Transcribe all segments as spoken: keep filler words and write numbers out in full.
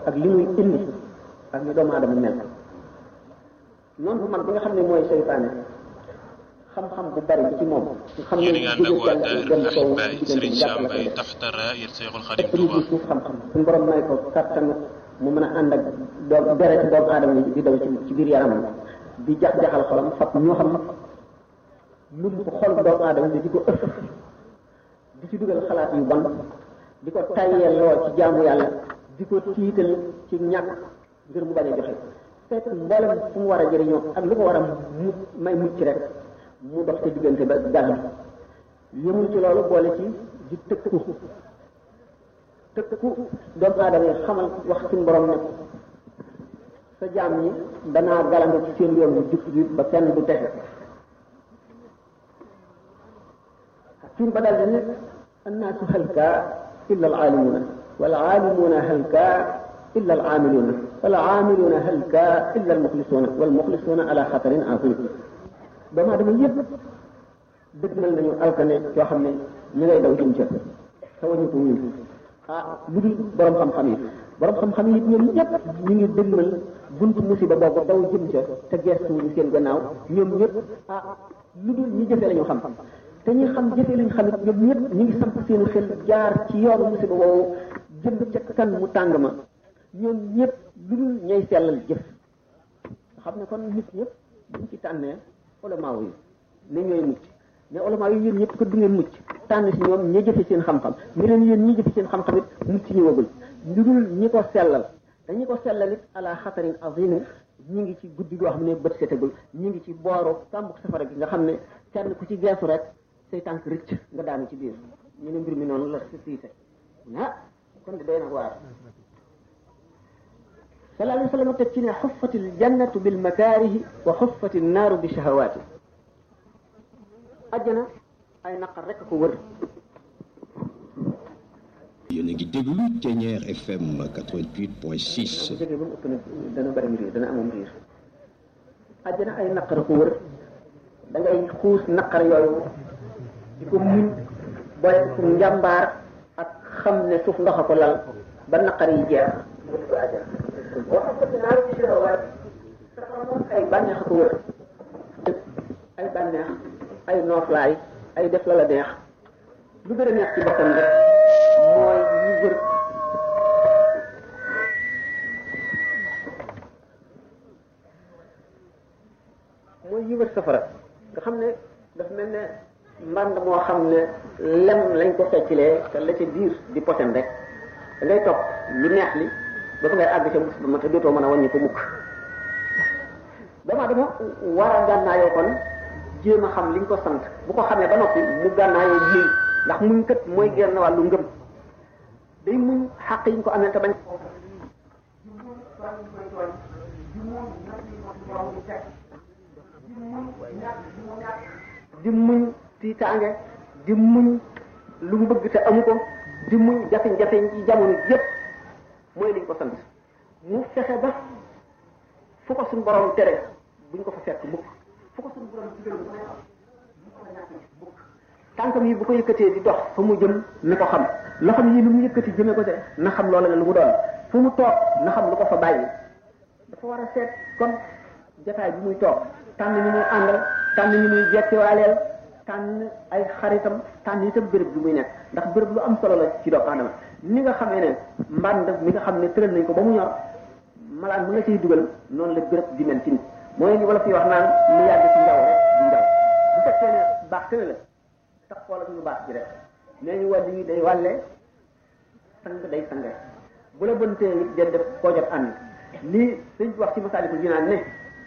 ak li muy indi ak li doomu aadama mel noonu man bi nga xam ne mooy seytaane xam-xam bu bari ci moom xam ne jóge jàng dem sow diggante jàpp la koy def suuf xam-xam suñu borom may ko kattan mu mën a ànd ak doom deret doomu aadama yi di daw ci biir yaramam di jax-jaxal xolam fab ñoo xam lu mu xol doomu aadama bi di ko ëff di ci dugal xalaat yu bon di ko tayyeel loo ci jaamu yàlla di ko tiital ci ñàkk ngir mu bañ a joxe fekk mboolem fu mu war a jëriñoo ak lu ko war a mu may mucc rek mu dox ci diggante ba gàllam yëmul ci loolu boole ci di tëkku tëkku doomu aadama yi xamal wax suñu borom ne sa jaam ñi danaa galandu ci seen yoon bu jub bi ba kenn du texe suñ ba daal di ne annaasu halka illa al aalimuuna wal aalimuuna halka illa al aamiluuna wal aamiluuna halka illa al muxlisuuna wal muxlisuuna ala xatarin azim doomu aadama yëpp dëgmal nañu alkane yoo xam ne ñu ngay daw jëm ca te wañu ko wuyu ah lu dul borom xam-xam yi borom xam-xam yi ñoom ñëpp ñu ngi dëgmal buntu musiba boobu daw jëm ca te gestu ñu seen gannaaw ñoom ñëpp ah lu dul ñi jëfee la ñu xam te ñi xam jëfee lañ xam it ñoom ñëpp ñu ngi samp seen xel jaar ci yoonu musiba boobu jëm ca kan mu tàng ma ñoom ñëpp lu dul ñay sellal jëf nga xam ne kon nit ñëpp buñ ci tànnee ulamaa yi ne ñooy mucc ne ulamaa yi yéen ñëpp ko du ngeen mucc tànn si ñoom ña jëfe seen xam-xam ñu leen yéen ñi jëfe seen xam-xam it mucc ñu wagul lu dul ñi ko sellal te ñi ko sellal it ala xatarin azim ñi ngi ci guddi goo xam ne bët setagul ñi ngi ci booru tàmbuk safara gi nga xam ne kenn ku ci geesu rek say tànk rëcc nga daanu ci biir ñu ne mbir mi noonu la si siise ah kon de doy na waar sallallahu alayhi wa sallam teg ci ne xuffati ljannatu bil makaarihi wa xuffati naaru bi shahawaati ajjana ay naqar rek ko wër. yéen a ngi déglu Thiéniere F M quatre-vingt-huit point six. bu jege ba mu ëpp nag dana bëri mbir dana amam mbir ajjana ay naqar ko wër da ngay xuus naqar yooyu di ko muñ boole ko njàmbaar ak xam ne suuf ndox a ko lal ba naqar yi jeex. ay bànneex a ko wër ay bànneex ay nooflaay ay def la la neex lu gën a neex ci boppam rek mooy ñu wër mooy ñu wër safara nga xam ne daf mel ne mbànd moo xam ne lem lañ ko feccilee te la ca biir di poten rek da ngay topp lu neex li ba fa ngay àgg ca musiba ma te dootoo mën a wàññi ko mukk dama dama war a gànnaayoo kon jéem a xam liñ ko sant bu ko xamee ba noppi mu gànnaayoo muñ ndax muñ kat mooy genn wàllu ngëm day muñ xàq yiñ ko amee te bañ ko di muñ tiitaange di muñ lu mu bëgg te amu ko di muñ jafe-jafe yi jamono yépp mooy liñ ko sant mu fexe ba fu ko suñu borom tere buñ ko fa fekk mukk fu ko suñu borom digal mukk tànkam yi bu ko yëkkatee di dox fa mu jëm ni ko xam loxam yi lu mu yëkkati jëmee ko te na xam loola la lu mu doon fu mu toog na xam lu ko fa bàyyi dafa war a seet kon jataay bi muy toog tànn ñu muy àndal tànn ñu muy jettiwaaleel tànn ay xaritam tànn itam béréb bi muy nekk ndax béréb lu am solo la ci doomu aadama ni nga xamee ne mbànd mi nga xam ne tëral nañ ko ba mu ñor malaan mu nga ciy dugal noonu la béréb di mel ci nit mooy li wala fi wax naan lu yàgg ci ndaw rek di ndaw bu fekkee ne baax tëne la sax xoolal ñu baax ji rek nee ñu wàll yi day wàlle sang day sange bu la bëntee nit den def koo jot ànd lii sëñ bi wax ci Masaalikul Jinaan ne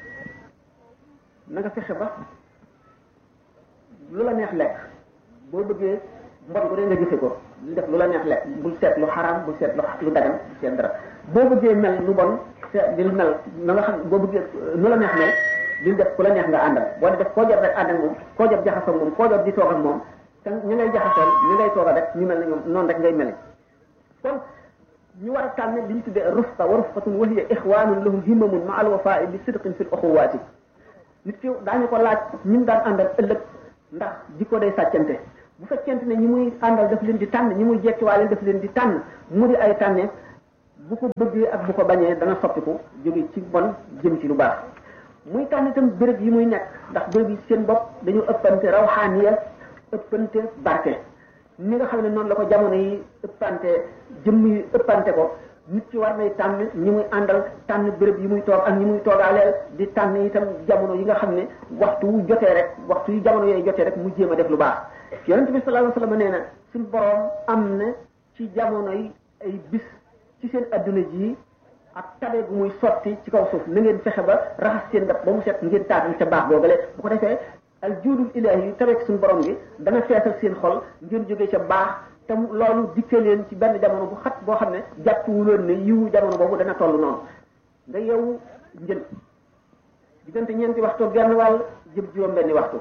na nga fexe ba lu la neex lekk boo bëggee mbon ko dee nga jëfe ko lu def lu la neex lekk bul seet lu xaraam bul seet lu dagan bul seet dara boo bëggee mel lu bon seet di mel na nga xam boo bëggee nu la neex mel di def ku la neex nga àndal boo def koo jot rek ànd ak moom koo jot jaxasoo moom koo jot di toog ak moom te ñu ngay jaxasoo ñu ngay toogal rek ñu mel ne ñoom noonu rek ngay mel kon ñu war a tànn li ñu tuddee rufqa wa rufqatun wa hiya ixwanun lahum himamun ma al wafaa'i bi sidqin fi l uxuwaati nit ki daañu ko laaj ñi mu daan àndal ëllëg ndax jikko day sàccante bu fekkente ne ñi muy àndal daf leen di tànn ñi muy jekkiwaale daf leen di tànn mu di ay tànne bu ko bëggee ak bu ko bañee dana soppiku jóge ci bon jëm ci lu baax muy tax itam béréb yi muy nekk ndax béréb yi seen bopp dañu ëppante rawxaaniya ëppante barke ni nga xam ne noonu la ko jamono yi ëppante jëmm yi ëppante ko nit ci war nay tànn ñi muy àndal tànn béréb yi muy toog ak ñi muy toogaaleel di tànn itam jamono yi nga xam ne waxtu wu jotee rek waxtu yi jamono yooyu jotee rek mu jéem a def lu baax yonente bi sallallahu alayhi wasallam nee na suñu boroom am na ci jamono yi ay bis ci seen adduna ji ak tabe gu muy sotti ci kaw suuf na ngeen fexe ba raxas seen ndab ba mu set ngeen taatal ca baax boogale bu ko defee al juudul ilaahi yi tabeek suñu borom gi dana feesal seen xol ngeen jógee ca baax te loolu dikkee leen ci benn jamono bu xat boo xam ne jàppuwuloon ne yiwu jamono boobu dana toll noonu nga yow njën diggante ñeenti waxtu genn wàll jëm juróom benni waxtu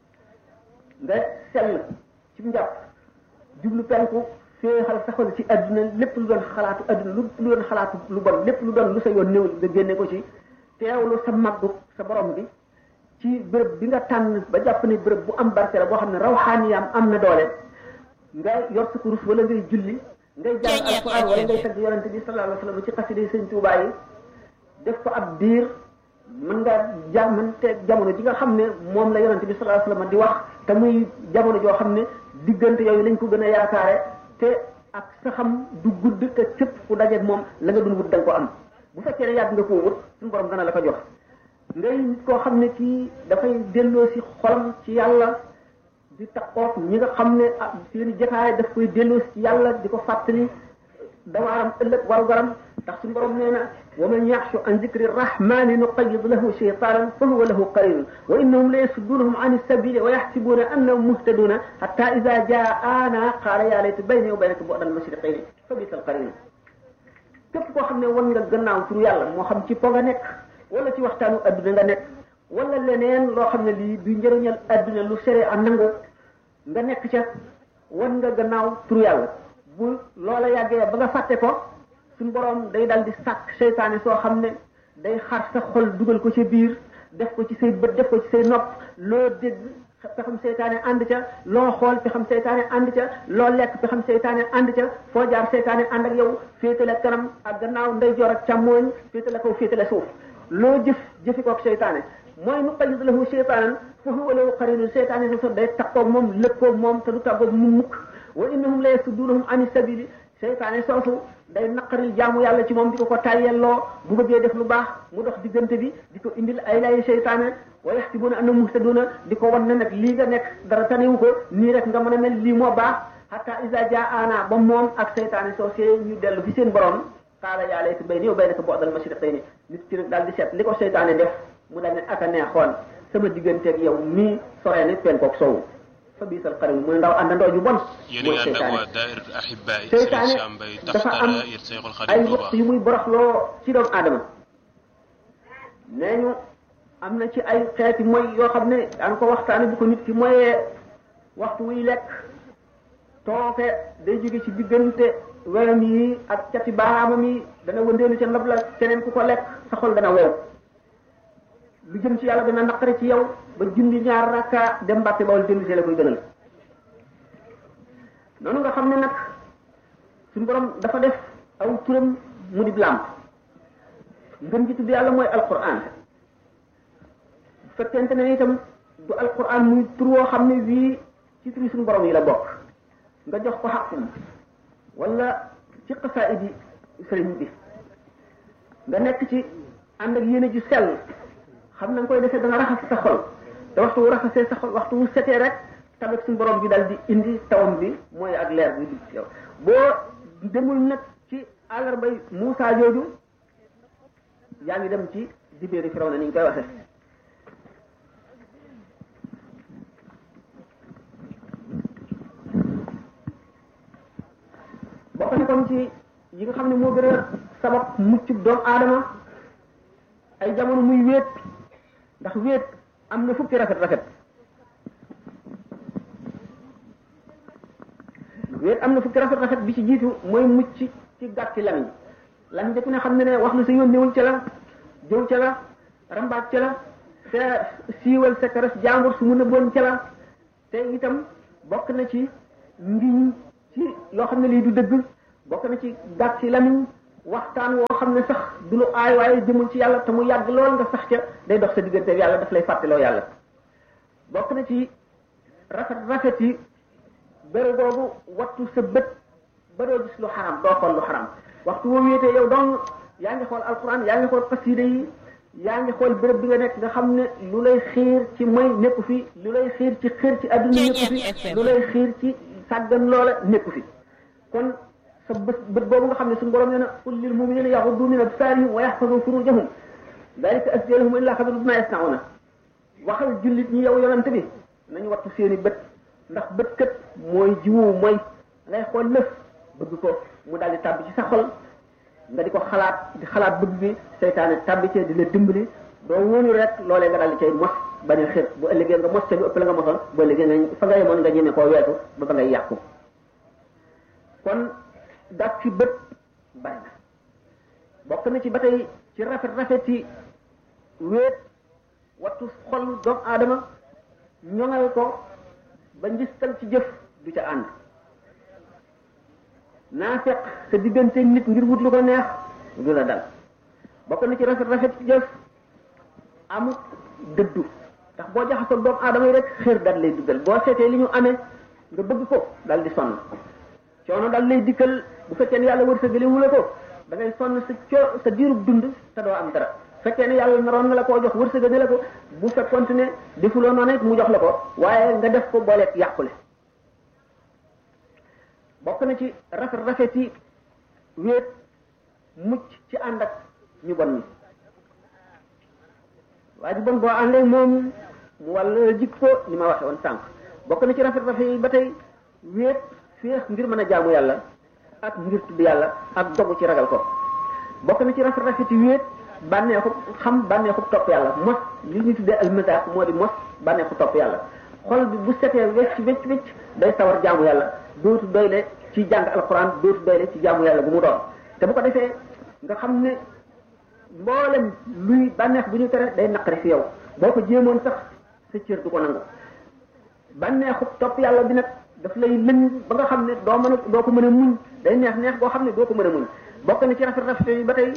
nga sell ci njàpp jublu penku féexal sa xol ci adduna lépp lu doon xalaatu adduna lu lu doon xalaatu lu bon lépp lu doon lu sa yoon néew nga génne ko ci teewlu sa maggu sa borom bi ci béréb bi nga tànn ba jàpp ne béréb bu am barke la boo xam ne rawxaaniyaam am na doole nga yor sa kurus wala ngay julli ngay jàng alquran wala ngay tagg yonente bi sallallahu alayhi wasallam ci xasida yi sëñ Tuubaa yi def ko ab diir mën nga jàmmante jamono ji nga xam ne moom la yonente bi sallallahu alayhi wasallam di wax te muy jamono joo xam ne diggante yooyu lañ ko gën a yaakaare te ak sa xam du gudd te cëpp ku dajeeg moom la nga dun wut da nga ko am bu fekkee ne yàgg nga koo wut suñu borom dana la ko jox ngay nit koo xam ne kii dafay delloo si xolam ci yàlla di takkook ñi nga xam ne ah seeni jotaay daf koy delloo si ci yàlla di ko fàttali dama aram ëllëg waru garam ndax suñu borom nee na wa man yaxshu an zikri rahmani nuqayyid lahu shaytanan fa huwa lahu qarin wa innahum la yasuddunahum an sabili wa yaxsibuna annahum muhtaduna hatta ida jaana qaala ya layta bayni wa baynaka bu'da al-mashriqayni fa bisa al-qarin képp koo xam ne wan nga gannaaw turu yàlla moo xam ci po nga nekk wala ci waxtaanu adduna nga nekk wala leneen loo xam ne lii du njëriñal adduna lu sere a nangu nga nekk ca wan nga gannaaw turu yàlla bu loola yàggee ba nga fàtte ko suñu borom day dal di sàkk seytaane soo xam ne day xar sa xol dugal ko ci biir def ko ci say bët def ko ci say nopp loo dégg te xam seytaane ànd ca loo xool te xam seytaane ànd ca loo lekk te xam seytaane ànd ca foo jaar seytaane ànd ak yow féetale kanam ak gannaaw ndeyjoor ak càmmooñ féetale kaw féetale suuf loo jëf jëfi kook seytaane mooy nuqayyid lahu shaytaanan fa huwa lahu qariinun seytaane sa so day takkoog moom lëkkoog moom te du tàggoog mu mukk wa innahum la yasuddunahum ani sabili seytaane soosu day naqaril jaamu yàlla ci moom di ko ko tàyyelloo bu bëggee def lu baax mu dox diggante bi di ko indil ay lay seytaane wa yaxsibuna annahum muhtaduna di ko wan ne nag lii nga nekk dara tanewu ko nii rek nga mën a mel lii moo baax hatta iza jaana ba moom ak seytaane soosé ñu dellu fi seen borom qaala yaa layta bayni wa baynaka bu'dal mashriqayni nit ki nag daal di seet li ko seytaane def mu daal ne ak a neexoon sama digganteeg yow nii soree ne penkook sowu fa biisal qarin muy ndaw àndandoo ju bon mooy seytaane seytaane dafa am ay waxtu yu muy boroxloo ci doomu aadama nee ñu am na ci ay xeeti mooy yoo xam ne daan ko waxtaane bu ko nit ki moyee waxtu wuy lekk tooke day jóge ci diggante weyam yi ak cati baaraamam yi dana wëndeelu ca ndab la keneen ku ko lekk sa xol dana wow lu jëm ci yàlla dana naqare ci yow ba julli ñaar rakka dem Mbàkke Bawol dellu see la koy gënal noonu nga xam ne nag suñu borom dafa def aw turam mu di làmp ngën ji tudd yàlla mooy alquran fekkente ne itam du alquran muy tur woo xam ne bii ci turi suñu borom yi la bokk nga jox ko xaqum wala ci xasaayid yi sëriñ bi nga nekk ci ànd ak yéene ju sell xam na nga koy defee danga raxas sa xol te waxtu wu raxasee sa xol waxtu wu setee rek tamit suñu borom bi dal di indi tawam bi mooy ak leer bi di yow boo demul nag ci àllarbay Muusaa jooju yaa ngi dem ci dibéeri Firawna ni ñu koy waxe bokk na kon ci yi nga xam ne moo gën a sabab mucc doomu aadama ay jamono muy wéet ndax wéet am na fukki rafet rafet wéet am na fukki rafet rafet bi ci jiitu mooy mucc ci gàtti lamiñ lamiñ de ku ne xam ne ne wax na sa yoon newul ca la jëw ca la rambaaj ca la te siiwal secret jàmbur su mun a bon ca la te itam bokk na ci ngiñ ci loo xam ne lii du dëgg bokk na ci gàtti lamiñ waxtaan woo xam ne sax du lu aay waaye jëmul ci yàlla te mu yàgg lool nga sax ca day dox sa diggante yàlla daf lay fàttaloo yàlla bokk na ci rafet rafet yi bëri boobu wattu sa bët ba doo gis lu xaram doo xool lu xaram waxtu woo wéetee yow donc yaa ngi xool alquran yaa ngi xool xasida yi yaa ngi xool béréb bi nga nekk nga xam ne lu lay xiir ci moy nekku fi lu lay xiir ci xiir ci adduna nekku fi lu lay xiir ci sàggan loola nekku fi kon sa bët bët boobu nga xam ne suñu borom nee na qul lil mu'minina yaghuddu min absarihim wa yahfazu furujahum dalika azka lahum illa xabiru bima yasnauna waxal jullit ñi yow yonante bi nañu wattu seeni bët ndax bët kat mooy jiwu mooy ngay xool lëf bëgg ko mu daal di tàbbi ci sa xol nga di ko xalaat di xalaat bëgg bi seytaane tàbbi ci di la dimbali doo wóolu rek loolee nga daal di cay mos bañ a xir bu ëllëgee nga mos ca lu ëpp la nga mosoon bu ëllëgee nga fa nga yemoon nga ñeme koo weesu ba ba ngay yàqu kon daf ci bët bari na bokk na ci ba tey ci rafet rafet yi wéet wattu xol doomu aadama ñoŋal ko ba njistal ci jëf du ca ànd naa fekk sa diggante nit ngir wut lu ko neex du la dal bokk na ci rafet rafet ci jëf amut dëddu ndax boo jaxasoo doomu aadama yi rek xër dal lay duggal boo seetee li ñu amee nga bëgg ko dal di sonn coono dal lay dikkal bu fekkee ne yàlla wërsëgale wu la ko da ngay sonn sa coo sa diirub dund te doo am dara bu fekkee ne yàlla naroon na la koo jox wërsëgale la ko bu fekkonte ne defuloo noonu it mu jox la ko waaye nga def ko booleeg yàqule bokk na ci rafet rafet yi wéet mucc ci ànd ak ñu bon ñi waa ji bon boo àndee moom mu wàll jik ko li ma waxe woon sànq bokk na ci rafet rafet yi ba tey wéet féex ngir mën a jaamu yàlla ak ngir tudd yàlla ak dogu ci ragal ko bokk na ci rafet rafet yi wéet bànneexu xam bànneexu topp yàlla mos li ñu tuddee almazaq moo di mos bànneexu topp yàlla xol bi bu setee wecc wecc wecc day sawar jaamu yàlla dootu doyle ci jàng alquran dootu doyle ci jaamu yàlla bu mu doon te bu ko defee nga xam ne mboolem luy bànneex bu ñu tere day naqari fi yow boo ko jéemoon sax sa cër du ko nangu bànneexu topp yàlla bi nag daf lay lëñ ba nga xam ne doo mën a doo ko mën a muñ day neex neex boo xam ne doo ko mën a muñ bokk na ci rafet rafet yi ba tey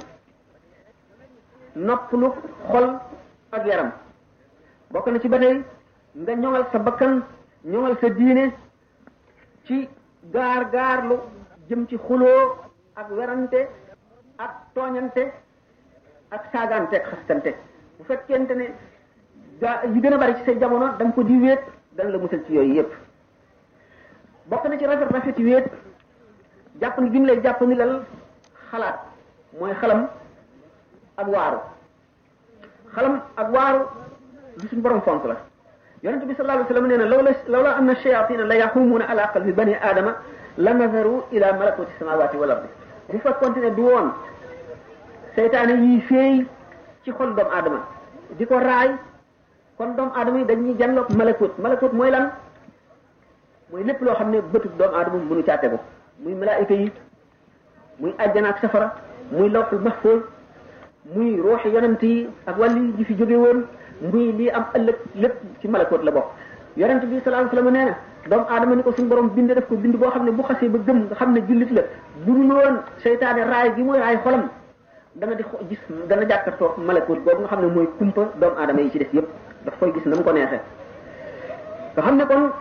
noppalu xol ak yaram bokk na ci ba tey nga ñoŋal sa bakkan ñoŋal sa diine ci gaar gaarlu jëm ci xuloo ak werante ak tooñante ak saagante ak xastante bu fekkente ne gaa yi gën a bari ci say jamono da nga ko di wéet dana la musal ci yooyu yépp bokk na ci rafet rafet yi wéet jàpp ni bi mu lay jàpp ni lal xalaat mooy xalam ak waaru xalam ak waaru lu suñu borom fonk la yonente bi sallallahu alayhi wa sallam nee na lawla lawla anna shayatina la yaxumuuna ala qalbi bani aadama la nazaru ila malakuti samawati wal ardi bu fekkoonte ne du woon seytaane yi féey ci xol doomu aadama di ko raay kon doomu aadama yi dañuy jànloog malakut malakut mooy lan mooy lépp loo xam ne bëtub doomu aadama mënu caa tegu muy malaayika yi muy àjjana ak safara muy lawxul mahfuz muy ruuxi yonent yi ak wàlli ji fi jóge woon muy lii am ëllëg lépp ci malakoot la bokk yonent bi sallallahu alayhi wasallam nee na doomu aadama ni ko suñu borom bind def ko bind boo xam ne bu xasee ba gëm nga xam ne jullit la bu ñu woon seytaane raay gi muy raay xolam dana di gis dana jàkkartoo malakoot boobu nga xam ne mooy kumpa doomu aadama yi ci def yépp daf koy gis na mu ko neexee nga xam ne kon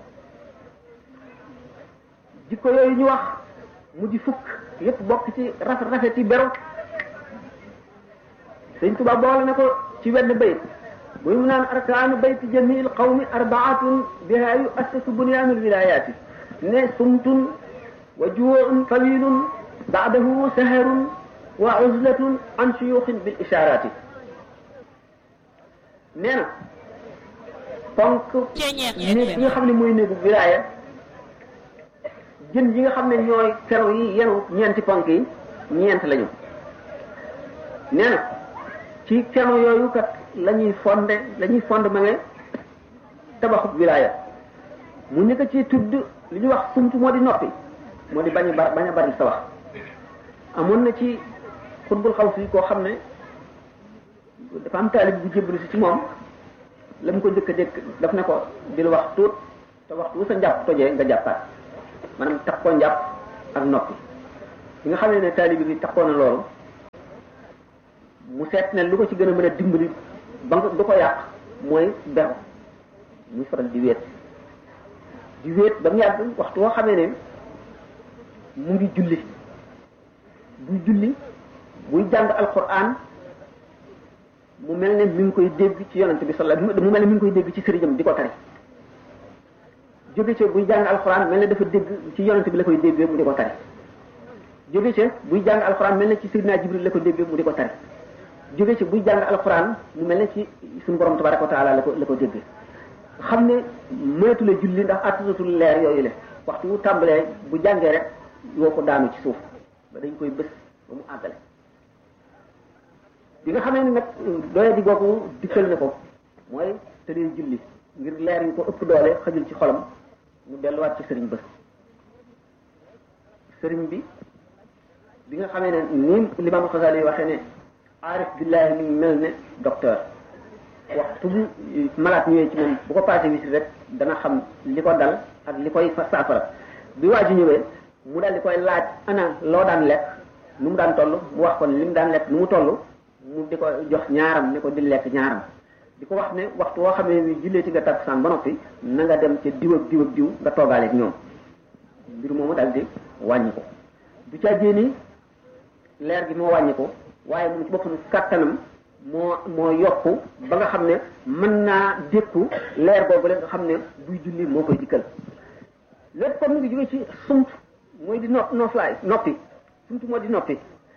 jikko yooyu ñu wax mu di fukk yépp bokk ci rafet rafet yi beru Sëñ Tuubaa boole na ko ci wenn bayt buy mu naan arkaanu bayti jamil qawmi arbaatun biha yuassasu bunyaanul wilayaati ne sumtun wa juu'un tawilun baadahu saharun wa uzlatun an shuyuxin bil ishaaraati nee na ponk néeg bi nga xam ne mooy néegu wilaaya jën yi nga xam ne ñooy kero yi yenu ñeenti ponk yi ñeent lañu nee na ci keno yooyu kat la ñuy fonde la ñuy fonde ma nge tabaxub wilaaya mu ni ko ci tudd li ñuy wax sumtu moo di noppi moo di bañ a bar bañ a bari sa wax amoon na ci xutbul xaw si koo xam ne dafa am taalib bu jébbalu si ci moom la mu ko njëkk a dégg daf ne ko dil wax tuut te waxtu sa njàpp tojee nga jàppaat maanaam tax ko njàpp ak noppi bi nga xam ne taalibi bi taxoon na loolu mu seet ne lu ko ci gën a mën a dimbali ba nga du ko yàq mooy beru muy faral di wéet di wéet ba mu yàgg waxtu woo xamee ne mu ngi julli buy julli buy jàng alquran mu mel ne mi ngi koy dégg ci yonent bi sallallahu alayhi wasallam mu mel ne mi ngi koy dégg ci sëriñam di ko tari jóge ca buy jàng alquran mel ne dafa dégg ci yonent bi la koy déggee mu di ko tari jóge ca buy jàng alquran mel ne ci Seydina Jibril la ko déggee mu di ko tari jóge ci buy jàng alquran mu mel ne ci suñu borom tabaraka wa taala la ko la ko déggee xam ne moytu la julli ndax attanatul leer yooyu le waxtu wu tàmbalee bu jàngee rek yoo ko daanu ci suuf ba dañ koy bës ba mu àggale bi nga xamee ne nag doye di googu dikkal ne ko mooy te dee julli ngir leer yi ko ëpp doole xajul ci xolam mu delluwaat ci sëriñ ba sëriñ bi bi nga xamee ne ni Limaam Xasaali yi waxee ne aarif billahi mi ngi mel ne docteur waxtu bu malaat ñëwee ci moom bu ko passé visite rek dana xam li ko dal ak li koy fa saafara bi waa ji ñëwee mu daal di koy laaj ana loo daan lekk nu mu daan toll mu wax ko li mu daan lekk nu mu toll mu di ko jox ñaaram ne ko di lekk ñaaram di ko wax ne waxtu woo xamee ni jullee ci nga takkusaan ba noppi na nga dem ca diw ak diw ak diw nga toogaaleeg ñoom mbir moomu daal di wàññi ko du ca jéeni leer gi moo wàññi ko waaye moom ci boppam kàttanam moo moo yokku ba nga xam ne mën naa dékku leer boobu la nga xam ne buy julli moo koy dikkal lépp comme mu ngi jóge ci sumt mooy di no noflaay noppi sumt moo di noppi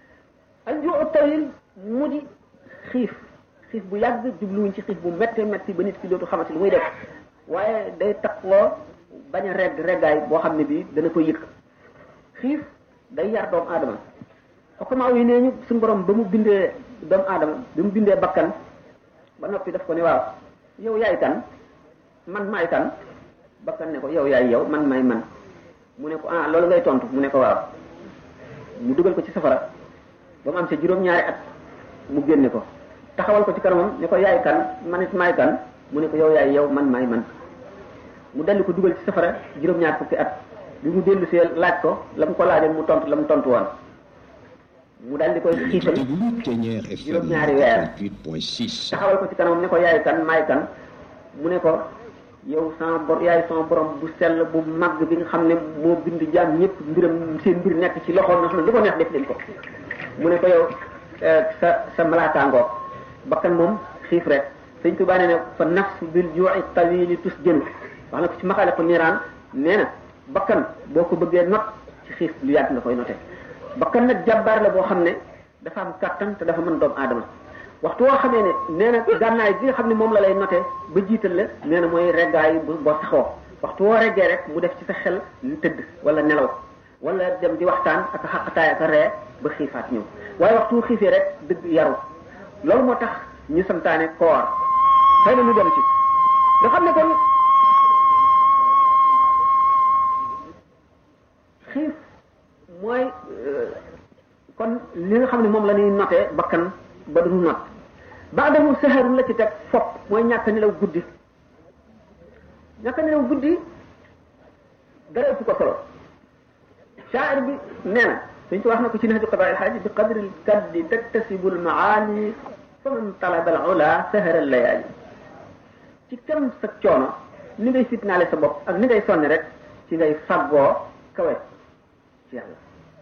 al ju tawil mu di xiif xiif bu yàgg jubluwuñ ci xiif bu méttee métti ba nit ki dootu xamante lu muy def waaye day taxloo bañ a regg reggaay boo xam ne bii dana ko yëg xiif day yar doomu aadama xokkamaaw yi nee ñu suñu borom ba mu bindee doomu aadama ba mu bindee bakkan ba noppi daf ko ne waaw yow yaay kan man maay kan bakkan ne ko yow yaay yow man maay man mu ne ko ah loolu ngay tontu mu ne ko waaw mu dugal ko ci safara ba mu am sa juróom-ñaari at mu génne ko taxawal ko ci kanamam ne ko yaay kan man it maay kan mu ne ko yow yaay yow man maay man mu dellu ko dugal ci safara juróom-ñaar fukki at bi mu dellu see laaj ko la mu ko laajoon mu tontu la mu tontu woon mu daal di koy xiifal juróom-ñaari weer taxawal ko ci kanamam ne ko yaay kan maay kan mu ne ko yow sama bor yaay sama borom bu sell bu màgg bi nga xam ne moo bind jaam ñëpp mbiram seen mbir nekk ci loxoom nga xam ne lu ko neex def leen ko mu ne ko yow sa sa malaataangoog bakkan moom xiif rek sëñ Tuubaa nee ne fa nafs bil ju'i tawili tus jën wax na ko ci maxaale ko niiraan nee na bakkan boo ko bëggee not ci xiif lu yàgg nga koy note bakkan nag jàbbaar la boo xam ne dafa am kàttan te dafa mën doomu aadama waxtu woo xamee ne nee na gànnaay bi nga xam ne moom la lay note ba jiital la nee na mooy reggaay boo saxoo waxtu woo reggee rek mu def ci sa xel lu tëdd wala nelaw wala dem di waxtaan ak xaqataay ak ree ba xiifaat ñëw waaye waxtu xiifee rek dëgg yaru loolu moo tax ñu santaane koor xëy na ñu dem ci nga xam ne kon xiif mooy kon li nga xam ne moom la ñuy notee bakkan ba du not baadamu saharun la ci teg fopp mooy ñàkk nelaw guddi ñàkk nelaw guddi dara ëpp ko solo shaa'ir bi nee na suñ ko wax na ko ci nahju qadaa al-haaj bi qadri al-kaddi taktasibu al-maani fa man talaba al-ula sahara al-layaali ci kam sa coono ni ngay fitnaale sa bopp ak ni ngay sonni rek ci ngay faggoo kawe ci yàlla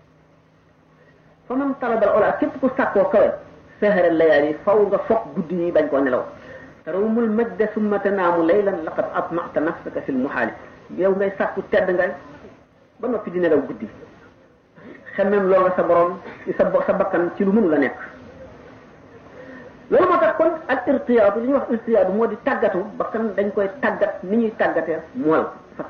fa man talaba al-ula képp ku sàkkoo kawe sahara al-layaali faw nga foog guddi yi bañ koo nelaw tarawmul majda summa tanaamu laylan laqad atma'ta nafsaka fil muhaali yow ngay sàkku tedd nga ba noppi di nelaw guddi xemmeem loo nga sa borom sa sa bakkan ci lu mënu la nekk loolu moo tax kon ak irtiyaadu li ñuy wax irtiyaadu moo di tàggatu bakkan dañ koy tàggat ni ñuy tàggatee mooy fas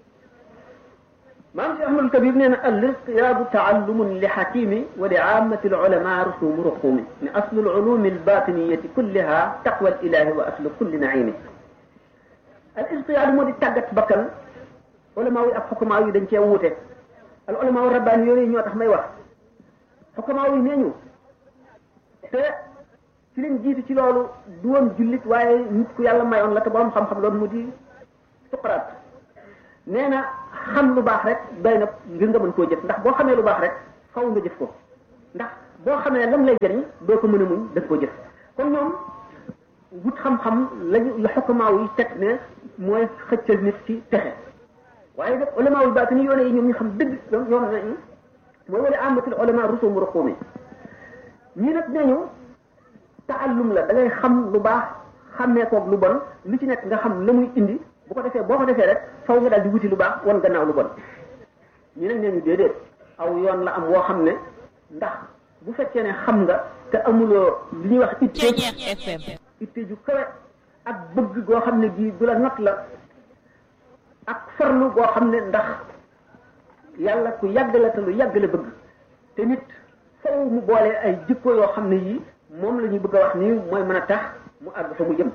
maam si ahmadul kabir nee na al irtiyaadu taallumun li xakimi wa li aamati al ulama rusumu ruqumi ne aslu al ulumi al batiniyati kulliha taqwa al ilahi wa aslu kulli naimi al irtiyaadu moo di tàggat bakkan ulama yi ak xukamaa yi dañ cee wuute al ulama rabbaani yooyu ñoo tax may wax xukamaa yi nee ñu te ci leen jiitu ci loolu du woon jullit waaye nit ku yàlla mayoon la te borom xam-xam loolu mu di Suqraat nee na xam lu baax rek doy na ngir nga mën koo jëf ndax boo xamee lu baax rek faw nga jëf ko ndax boo xamee lam lay jëriñ doo ko mën a muñ daf ko jëf kon ñoom wut xam-xam lañu la xukamaaw yi teg ne mooy xëccal nit ci texe waaye nag ulamaawul baatini yoone yi ñoom ñu xam dëgg ñoom nañ mooy wala amatul ulama rusumu ruqumi ñii nag nee ñu taallum la da ngay xam lu baax xàmmee koog lu bon lu ci nekk nga xam la muy indi bu ko defee boo ko defee rek faw nga daal di wuti lu baax wan gannaaw lu bon ñi nag nee ñu déedéet aw yoon la am woo xam ne ndax bu fekkee ne xam nga te amuloo li ñuy wax itte itte ju kawe ak bëgg goo xam ne gii du la nat la ak farlu goo xam ne ndax yàlla ku yàgg la te lu yàgg la bëgg te nit faw mu boole ay jikko yoo xam ne yii moom la ñu bëgg a wax nii mooy mën a tax mu àgg fa mu jëm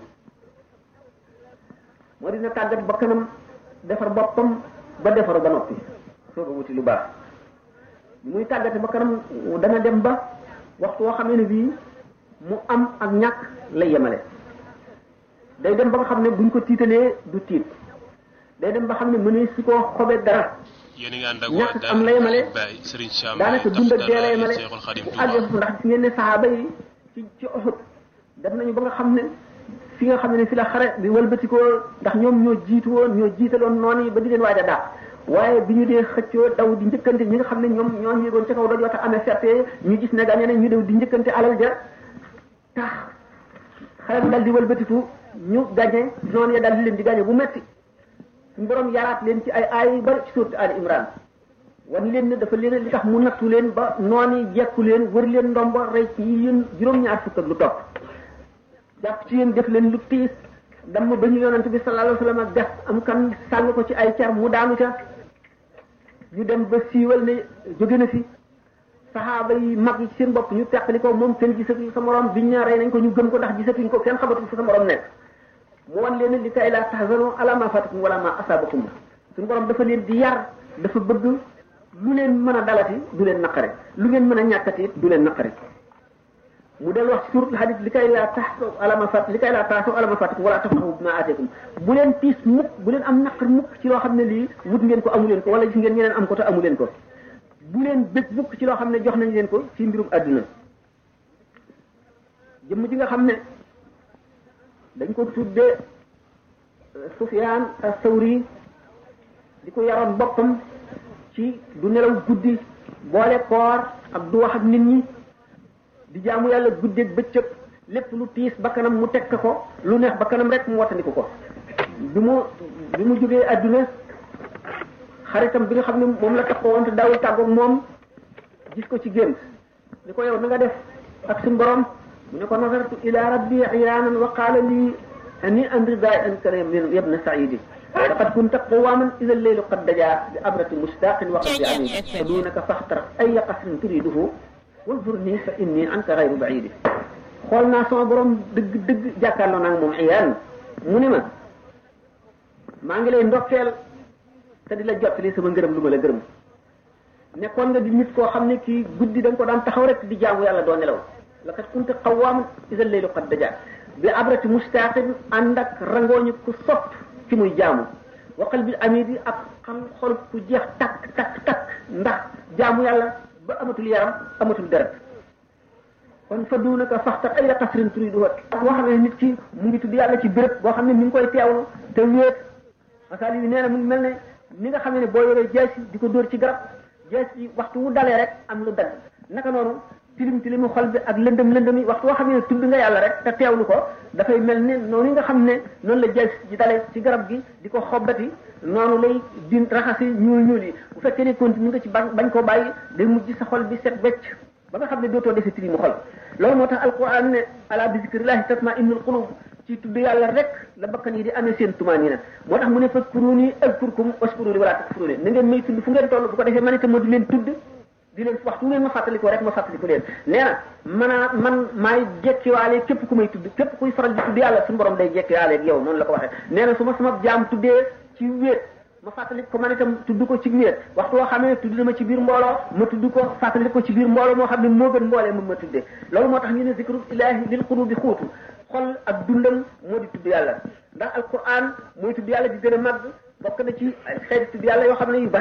moo dina tàggat ba kanam defar boppam ba defaru ba noppi soo ko wuti lu baax muy tàggate ba kanam dana dem ba waxtu woo xamee ne bii mu am ak ñàkk lay yemale day dem ba nga xam ne buñ ko tiitalee du tiit day dem ba xam ne mënee si koo xobe dara ñàkk am la yemale daanaka dund ak dee la yemale àgg ndax si ngeen ne saxaaba yi ci ci Uhud def nañu ba nga xam ne fi nga xam ne fi la xare bi wëlbatikoo ndax ñoom ñoo jiitu woon ñoo jiitaloon noonu yi ba di leen waaj a daax waaye bi ñu dee xëccoo daw di njëkkante ñi nga xam ne ñoom ñoo yéegoon ca kaw doj wata amee ferte ñu gis ne gaañe ne ñu dew di njëkkante alal ja tax xare bi dal di wëlbatiku ñu gàñe noonu ya dal di leen di gàñe bu metti suñu borom yaraat leen ci ay aay yu bari ci suuratu Ali Imran wan leen ne dafa leen li tax mu nattu leen ba noonu yi jekku leen wër leen ndomba rey ci yéen juróom-ñaar fukk ak lu topp jàpp ci yéen def leen lu tiis damm ba ñu yonante bi sallallahu alayhi wa sallam def am kan sàng ko ci ay car mu daanu ca ñu dem ba siiwal ne jóge na fi saxaaba yi mag yi ci seen bopp ñu teqali ko moom kenn gisatuñ sa morom biñ ñaa rey nañ ko ñu gëm ko ndax gisatuñ ko kenn xamatuñ fu sa morom nekk mu wan leen li kay laa tahzanu ala ma fatakum wala ma asabakum suñu borom dafa leen di yar dafa bëgg lu leen mën a dalati du leen naqare lu ngeen mën a ñàkkati du leen naqare mu del wax ci suuratul Hadiid li kay laa tahzanu ala ma fat li kay laa tahzanu ala ma fatakum wala tafrahu bima aataakum bu leen tiis mukk bu leen am naqar mukk ci loo xam ne lii wut ngeen ko amu leen ko wala gis ngeen ñeneen am ko te amu leen ko bu leen bëgg mukk ci loo xam ne jox nañ leen ko ci mbirum àdduna jëmm ji nga xam ne dañ ko tuddee Sufyaan as-Sawri di ko yaroon boppam ci du nelaw guddi boole koor ak du wax ak nit ñi di jaamu yàlla guddeeg bëccëg lépp lu tiis bakkanam mu teg ko lu neex bakkanam rek mu wattandiku ko bi mu bi mu jógee àdduna xaritam bi nga xam ne moom la taxaw woon te daawul tàggoog moom gis ko ci gént ni ko yow na nga def ak suñu borom mu ne ko nazartu ila rabbi iyaanan wa qaala lii ani andri daay an karim yabna saidi laqad kunta qawaman ida alleylu qad dajaa bi abrati mustaqin wa qad jaani fa dunaka faxtar ay qasrin turiduhu wanzurni fa inni anka gayru baidi xool naa sama borom dëgg dëgg jàkkaarloo naa moom iyaan mu ne ma maa ngi lay ndokkeel te di la jottali sama ngërëm lu ma la gërëm nekkoon nga di nit koo xam ne kii guddi da nga ko daan taxaw rek di jaamu yàlla doo nelaw laqad kunta qawwaman iza laylu qad daja bi abrati mustaqin ànd ak rangooñu ku sopp ci muy jaamu wa qalbil amidi ak xam xol ku jeex takk takk takk ndax jaamu yàlla ba amatul yaram amatul deret kon fa dunaka faxtar ay la qasrin turidu ak boo xam ne nit ki mu ngi tudd yàlla ci béréb boo xam ne mi ngi koy teewlu te wéet masaali bi nee na mu ngi mel ne ni nga xam ne boo yoree jaasi di ko dóor ci garab jaasi waxtu wu dalee rek am lu dagg naka noonu tilim tilimu xol bi ak lëndëm lëndëm yi waxtu woo xam ne tudd nga yàlla rek te teewlu ko dafay mel ne noonu nga xam ne noonu la jaasi ji dalee ci garab gi di ko xobbati noonu lay din raxasi ñuul ñuul yi bu fekkee ne continue nga ci bañ bañ koo bàyyi day mujj sa xol bi set wecc ba nga xam ne dootoo defe tilimu xol loolu moo tax alquran ne ala bi zikrillahi tatma'innul qulub ci tudd yàlla rek la bakkan yi di amee seen tumaanina moo tax mu ne fazkuruni azkurkum washkuruni wala takfuruni na ngeen may tudd fu ngeen toll bu ko defee man itam ma di leen tudd di leen waxtu ngeen ma fàttalikoo rek ma fàttaliku leen nee na manaa man maay jekkiwaale képp ku may tudd képp kuy faral di tudd yàlla suñu borom day jekkiwaale ak yow noonu la ko waxee nee na su ma sama jaam tuddee ci wéet ma fàttaliku ko man itam tudd ko ci wéet waxtu woo xam ne tudd na ma ci biir mbooloo ma tudd ko fàttaliku ko ci biir mbooloo moo xam ne moo gën mboolee moom ma tuddee loolu moo tax ñu ne zikru ilahi lil qulubi xuutu xol ak dundam moo di tudd yàlla ndax alquran mooy tudd yàlla di gën a màgg bokk na ci xeeti tudd yàlla yoo xam ne yu bari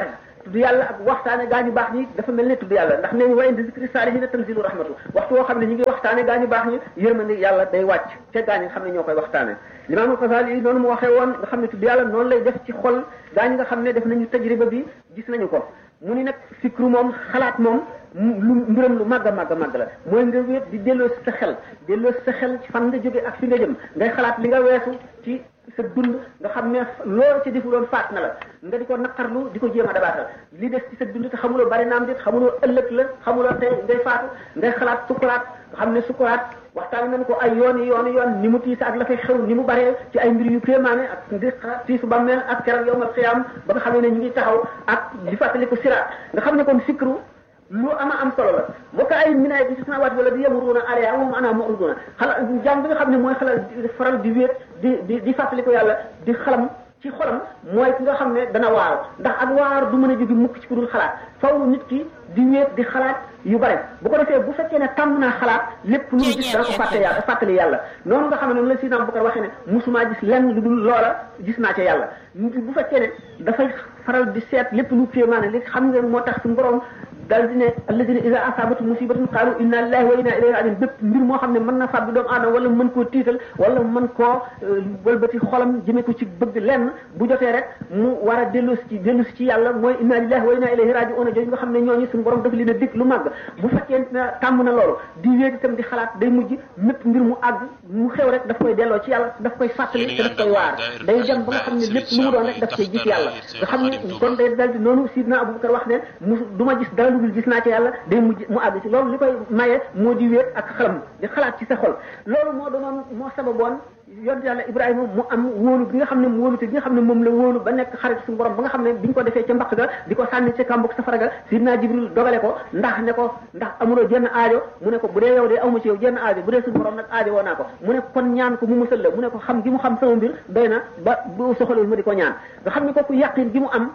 tudd yàlla ak waxtaane gaa ñu baax ñi dafa mel ne tudd yàlla ndax nee ñu wa inda zikri saalihiina tanzilu rahmatu waxtu woo xam ne ñu ngi waxtaane gaa ñu baax ñi yërmande yàlla day wàcc ca gaa ñi nga xam ne ñoo koy waxtaane Imaam Xasaali noonu mu waxee woon nga xam ne tudd yàlla noonu lay def ci xol gaa ñi nga xam ne def nañu tajriba bi gis nañu ko mu ni nag fikru moom xalaat moom lu mbiram lu màgg a màgg a màgg la mooy nga wéet di delloo si sa xel delloo si sa xel ci fan nga jóge ak fi nga jëm ngay xalaat li nga weesu ci sa dund nga xam ne loolu ci defuloon faat na la nga di ko naqarlu di ko jéem a dabaatal li des ci sa dund te xamuloo bari naam dit xamuloo ëllëg la xamuloo tey ngay faatu ngay xalaat sukuraat nga xam ne sukuraat waxtaan nañ ko ay yooni yooni yoon ni mu tiis ak la fay xew ni mu baree ci ay mbir yu kéemaane ak ngir tiisu bàmmeel ak keroog yawmal xiyaam ba nga xamee ne ñu ngi taxaw ak di fàttali ko siraat nga xam ne kon fikru lu ama am solo la boo ko ay minaay bi ci samaawaati wala di yamuruuna alayha moom ana mu'riduna xala jàng bi nga xam ne mooy xalal faral di wéet di di di fàttali ko yàlla di xalam ci xolam mooy ki nga xam ne dana waaru ndax ak waar du mën a jóge mukk ci ku dul xalaat faw nit ki di wéet di xalaat yu bare bu ko defee bu fekkee ne tàmm naa xalaat lépp lu mu gis dana ko fàtte yàlla fàttali yàlla noonu nga xam ne noonu la Sidna Abubakar waxee ne musumaa gis lenn lu dul loola gis naa ca yàlla bu fekkee ne dafay faral di seet lépp lu kéemaane li xam nga moo tax suñu borom dal di ne alladina ida asabatu musibatun qaalu inna lillahi wa inna ilayhi rajiun bépp mbir moo xam ne mën na fàbbi doomu aadama wala mën koo tiital wala mën koo wëlbati xolam jëme ko ci bëgg lenn bu jotee rek mu war a dellu si ci dellu si ci yàlla mooy inna lillahi wa inna ilayhi rajiun jooju nga xam ne ñooñu suñu borom daf leen a dig lu màgg bu fekkee ne tàmm na loolu di wéet itam di xalaat day mujj mépp mbir mu àgg mu xew rek daf koy delloo ci yàlla daf koy fàttali te daf koy waar day dem ba nga xam ne lépp lu mu doon rek daf koy gis yàlla nga xam ne kon day dal di noonu Sidna Abubakar wax ne mu du ma gis dara lu dul gis naa ci yàlla day mujj mu àgg ci loolu li koy maye moo di wéet ak xalam di xalaat ci sa xol loolu moo doonoon moo sababoon yonent yàlla Ibrahima mu am wóolu bi nga xam ne wóolu te bi nga xam ne moom la wóolu ba nekk xarit suñu borom ba nga xam ne biñ ko defee ca mbaq ga di ko sànni ca kàmbug safara ga Sidna Jibril dogale ko ndax ne ko ndax amuloo jenn aajo mu ne ko bu dee yow de amu ci yow jenn aajo bu dee suñu borom nag aajo woo naa ko mu ne kon ñaan ko mu musal la mu ne ko xam gi mu xam sama mbir doy na ba bu soxalul ma di ko ñaan nga xam ne kooku yàqin gi mu am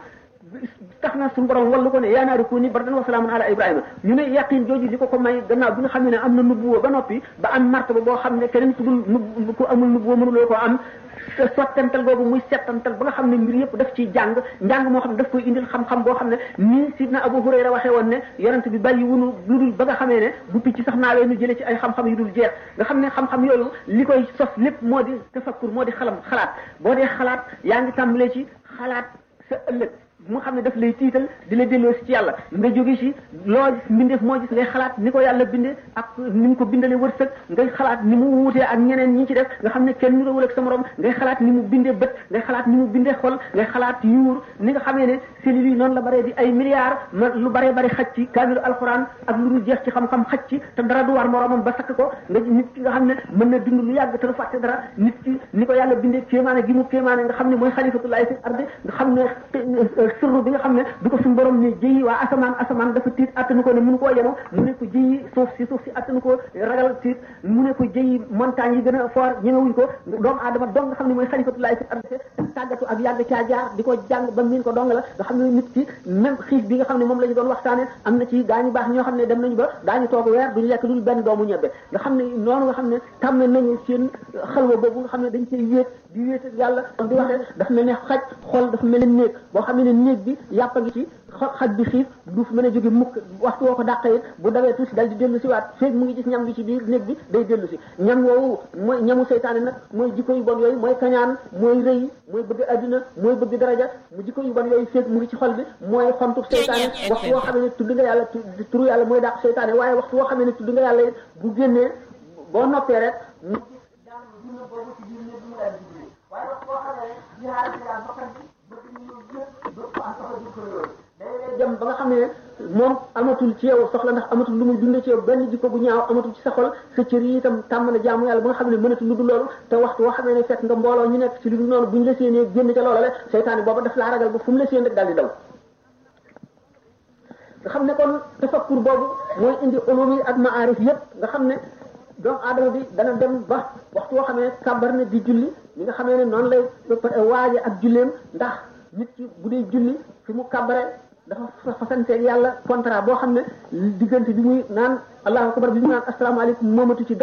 tax na suñu borom wallu ko ne yaa naaru kuuni bardan wa salaamun ala Ibrahima ñu ne yaqin jooju li ko ko may gannaaw bi nga xam ne am na nubuwa ba noppi ba am martaba boo xam ne keneen ku dul nub ku amul nubuwa mënuloo ko am sottantal googu muy settantal ba nga xam ne mbir yëpp daf ciy jàng njàng moo xam ne daf koy indil xam-xam boo xam ne nii Sidna Abu Hurayra waxee woon ne yonent bi bàyyi wunu lu dul ba nga xamee ne bu picc sax naawee nu jëlee ci ay xam-xam yu dul jeex nga xam ne xam-xam yooyu li koy sos lépp moo di tafakkur moo di xalam xalaat boo dee xalaat yaa ngi tàmbalee ci xalaat sa ëllëg mu xam ne daf lay tiital di la delloo si ci yàlla nga jóge si loo gis mbindeef moo gis ngay xalaat ni ko yàlla binde ak ni mu ko bindalee wërsëg ngay xalaat ni mu wuutee ak ñeneen ñi ci def nga xam ne kenn niroowul ak sa morom ngay xalaat ni mu bindee bët ngay xalaat ni mu bindee xol ngay xalaat yuur ni nga xamee ne cellules yi noonu la baree di ay milliards ma lu baree bari xaj ci kaamilu alxuraan ak lu dul jeex ci xam-xam xaj ci te dara du war moromam ba sakk ko nga nit ki nga xam ne mën na dund lu yàgg te du fàtte dara nit ki ni ko yàlla bindee kéemaane gi mu kéemaane nga xam ne mooy xalifatullahi fi ardi nga xam ne sirru bi nga xam ne bi ko suñu borom ne jëyi waa asamaan asamaan dafa tiit attanu ko ne mënu koo yeno mu ne ko jëyi suuf si suuf si attanu ko ragal tiit mu ne ko jëyi montagne yi gën a fort ñemewuñ ko doomu aadama dong nga xam ne mooy xalifatullahi fi ardi tàggatu ak yàgg caa jaar di ko jàng ba miin ko dong la nga xam ne nit ki même xiif bi nga xam ne moom la ñu doon waxtaane am na ci daañu baax ñoo xam ne dem nañu ba daañu toog weer duñu lekk dul benn doomu ñebbe nga xam ne noonu nga xam ne tàmm nañu seen xalwa boobu nga xam ne dañ cay wéet di wéet yàlla di waxee dafa mel ne xaj xol dafa mel ne néeg boo xam ne néeg bi yàpp a ngi ci xaj bi xiif du mën a jóge mukk waxtu woo ko dàqee bu dawee tuuti dal di dellu si waat feeg mu ngi gis ñam bi ci biir néeg bi day dellu si ñam woowu mooy ñamu seytaane nag mooy jikko yu bon yooyu mooy kañaan mooy rëy mooy bëgg adduna mooy bëgg daraja mu jikko yu bon yooyu feeg mu ngi ci xol bi mooy xontu seytaane waxtu woo xam ne tudd nga yàlla turu yàlla mooy dàq seytaane waaye waxtu woo xam ne tudd nga yàlla bu génnee boo noppee rek mu daan dina boobu ci biir néeg bi mu daal di jóge waaye waxtu woo xam ne jihaar bi daal bakkan bi bëgg ñu yëpp do ko am soxla jikko yooyu day dem ba nga xam ne moom amatul ci yow soxla ndax amatul lu muy dundee ci yow benn jikko bu ñaaw amatul ci sa xol sa cër yi itam tàmm na jaamu yàlla ba nga xam ne mënatul lu dul loolu te waxtu woo xamee ne fekk nga mbooloo ñu nekk ci lu dul noonu buñ la séenee génn ca loola le seytaane booba daf laa ragal ba fu mu la séen rek daal di daw nga xam ne kon tafakkur boobu mooy indi ulum yi ak maarif yépp nga xam ne doomu aadama bi dana dem ba waxtu woo xamee kàbbar na di julli li nga xamee ne noonu lay waaje ak julleem ndax nit ki bu dee julli fi mu kàbbare dafa fasanteeg yàlla contrat boo xam ne diggante bi muy naan allahu akbar bi mu naan asalaamaaleykum moomatu ci dara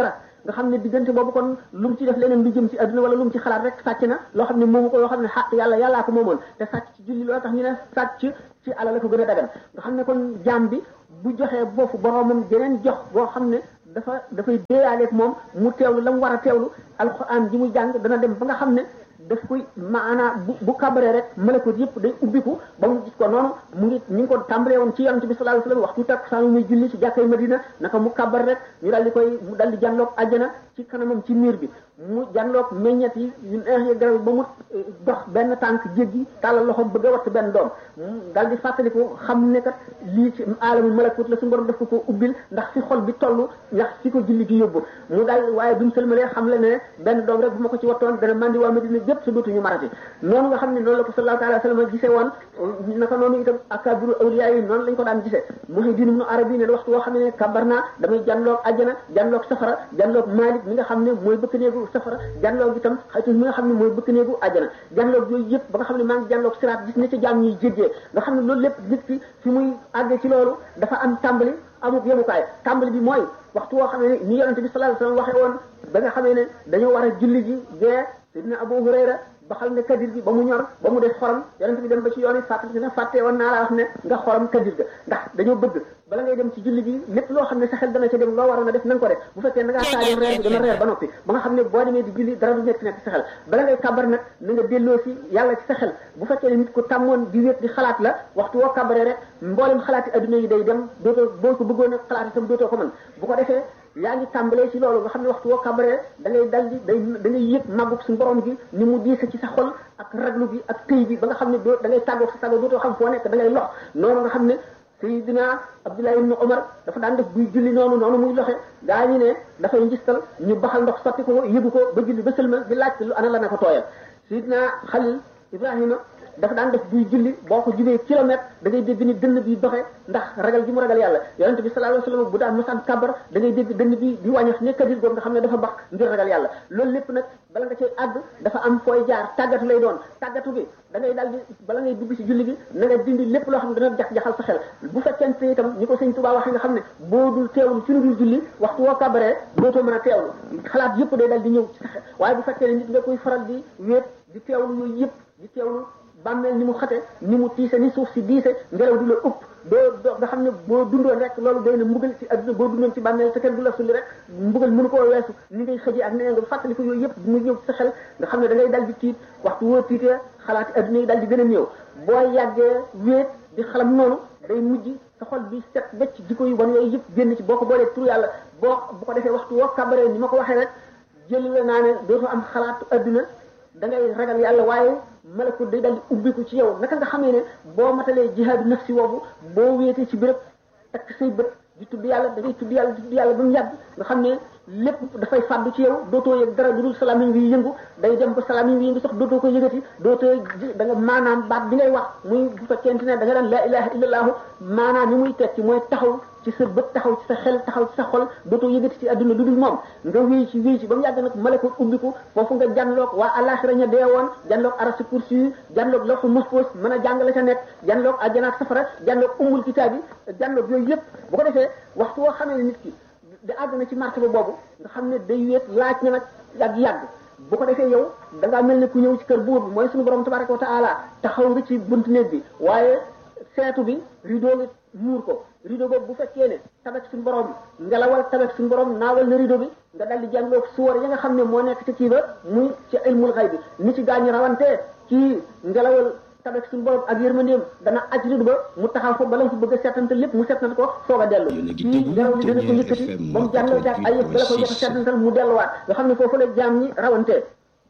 nga xam ne diggante boobu kon lu mu ci def leneen lu jëm ci adduna wala lu mu ci xalaat rek sàcc na loo xam ne moomu ko yoo xam ne xaq yàlla yàllaa ko moomoon te sàcc ci julli loo tax ñu ne sàcc ci alal la ko gën a dagan nga xam ne kon jaam bi bu joxee boofu boromam geneen jox boo xam ne dafa dafay déeyaaleeg moom mu teewlu la mu war a teewlu alxuraan ji muy jàng dana dem ba nga xam ne daf koy maanaa bu bu kabaree rek malakut yëpp day ubbiku ba mu gis ko noonu mu ngi ñu ngi ko tàmbalee woon ci yonent bi sallallahu alayhi wasallam waxtu takkusaan muy julli ci jàkkay Madina naka mu kabar rek ñu dal di koy mu dal di jànloog àjjana ci kanamam ci miir bi mu jànloog meññet yi yu neex yi garab ba mu dox benn tànk jéggi tàllal loxo bëgg a watt benn doom dal di fàttaliku xam ne kat lii ci aalamu malakut la suñu borom daf ko ko ubbil ndax fi xol bi toll ndax fi ko julli gi yóbbu mu dal waaye bi mu sëlmalee xam le ne benn doom rek bu ma ko ci wattoon dana mandi waa Madina yëpp sa dootuñu marati noonu nga xam ne noonu la ko sallallahu alayhi wa sallam gisee woon naka noonu itam akabiru awliya yi noonu lañ ko daan gisee Muhyiddin Ibn Arabi ne waxtu woo xam ne kabar naa damay jànloog àjjana jànloog safara jànloog Malik mi nga xam ne mooy bëkk néegu safara jànloog itam xaytu mi nga xam ne mooy bëkk néegu àjjana jànloog yooyu yëpp ba nga xam ne maa ngi jànloog siraat gis ne ca jaam ñuy jéggee nga xam ne loolu lépp nit ki fi muy àggee ci loolu dafa am tàmbali amul yemukaay tàmbali bi mooy waxtu woo xam ne ni yonente bi sallallahu alayhi wa sallam waxee woon ba nga xamee ne dañoo war a julli ji gee Sidina Abu Hurayra baxal ne kadir bi ba mu ñor ba mu def xorom yonente bi dem ba ci yoon yi fàttali ne fàtte woon naa la wax ne nga xorom kadir ga ndax dañoo bëgg bala ngay dem ci julli gi lépp loo xam ne sa xel dana ca dem loo waroon a def na nga ko def bu fekkee na ngaa taajal reer bi dana reer ba noppi ba nga xam ne boo demee di julli dara du nekk nekk sa xel bala ngay kabar nag na nga delloo si yàlla ci sa xel bu fekkee ne nit ko tàmmoon di wéet di xalaat la waxtu woo kabaree rek mboolem xalaati adduna yi day dem dootoo boo ko bëggoon a xalaat itam dootoo ko mën bu ko defee yaa ngi tàmbalee ci loolu nga xam ne waxtu woo kabaree da ngay dal di day da ngay yëg màggug suñu borom gi ni mu diise ci sa xol ak raglu gi ak tëy bi ba nga xam ne doo da ngay tàggoog sa tàggoog dootoo xam foo nekk da ngay lox noonu nga xam ne Sayyidina Abdullah ibn Umar dafa daan def buy julli noonu noonu muy loxe gaa ñi ne dafay njistal ñu baxal ndox sotti ko yëgu ko ba julli ba sëlma di laaj lu ana la na ko tooyal Sayyidina Xalil Ibrahima dafa daan def buy julli boo ko jubee kilomètre da ngay dégg ni dënn bi doxe ndax ragal gi mu ragal yàlla yonente bi sallallahu alayhi wasallam bu daan mosaan kabar da ngay dégg dënn bi di wàññeeku ne kadir boobu nga xam ne dafa bax ngir ragal yàlla loolu lépp nag bala nga cay àgg dafa am fooy jaar tàggatu lay doon tàggatu bi da ngay daal di bala ngay dugg ci julli gi na nga dindi lépp loo xam ne dana jax jaxal sa xel bu fekkente itam ñi ko sëñ Tuubaa waxee nga xam ne boo dul teewlu ci lu dul julli waxtu woo kabaree dootoo mën a teewlu xalaat yëpp day daal di ñëw ci sa xel waaye bu fekkee ne nit nga koy faral di wéet di teewlu yooyu yëpp di teewlu bàmmeel ni mu xate ni mu tiise ni suuf si diise ngelaw du la upp doo doo nga xam ne boo dundoon rek loolu doy na mbugal ci adduna boo dundoon ci bàmmeel te kenn du la sulli rek mbugal mënu koo weesu ni ngay xëji ak nee nga fàttali ko yooyu yëpp mu ñëw ci sa xel nga xam ne da ngay dal di tiit waxtu woo tiitee xalaati adduna yi dal di gën a néew boo yàggee wéet di xalam noonu day mujj sa xol bi set wecc jikko yi wan yooyu yëpp génn ci boo ko boolee tur yàlla boo bu ko defee waxtu woo kabaree ni ma ko waxee rek jëli la naa ne dootoo am xalaatu adduna da ngay ragal yàlla waaye malakut day dal di ubbiku ci yow naka nga xamee ne boo matalee jihaadu nafsi woowu boo wéetee ci béréb takk say bët di tudd yàlla da ngay tudd yàlla di tudd yàlla ba mu yàgg nga xam ne lépp dafay fàddu ci yow dootoo yëg dara lu dul salaam yi ngi yëngu day dem ba salaam yi ngi yëngu sax dootoo ko yëgati dootoo da nga maanaam baat bi ngay wax muy bu fekkente ne da nga daan la ilaha illallahu maanaam yi muy tekki mooy taxaw ci sa bët taxaw ci sa xel taxaw ci sa xol dootoo yëgati ci adduna lu dul moom nga wéy ci wéy ci ba mu yàgg nag malakut ubbiku foofu nga jànloog waa alaxira ña dee woon jànloog arasi kursi jànloog lawhu mahfuz mën a jàng la ca nekk jànloog àjjana ak safara jànloog ummul kitaab yi jànloog yooyu yëpp bu ko defee waxtu woo xamee ne nit ki di àgg na ci martaba boobu nga xam ne day wéet laaj na nag yàgg-yàgg bu ko defee yow da ngaa mel ne ku ñëw ci kër buur bi mooy suñu borom tabaraka wa taala taxaw nga ci buntu néeg bi waaye seetu bi rideau bi muur ko rideau boobu bu fekkee ne tabek suñu borom ngelawal tabek suñu borom naawal na rideau bi nga dal di jànloog suwar ya nga xam ne moo nekk ci kii ba muy ci ilmul xayb bi ni ci gaañu rawantee ci ngelawal tabek suñu borom ak yërmandeem dana aj rideau ba mu taxaw fa bala nga ko bëgg a seetantal lépp mu seetantal ko soog a dellu ci ngelaw li dana ko yëkkati ba mu jànloo jaag ay yëf bala ko jox a seetantal mu delluwaat nga xam ne foofu la jaam ñi rawantee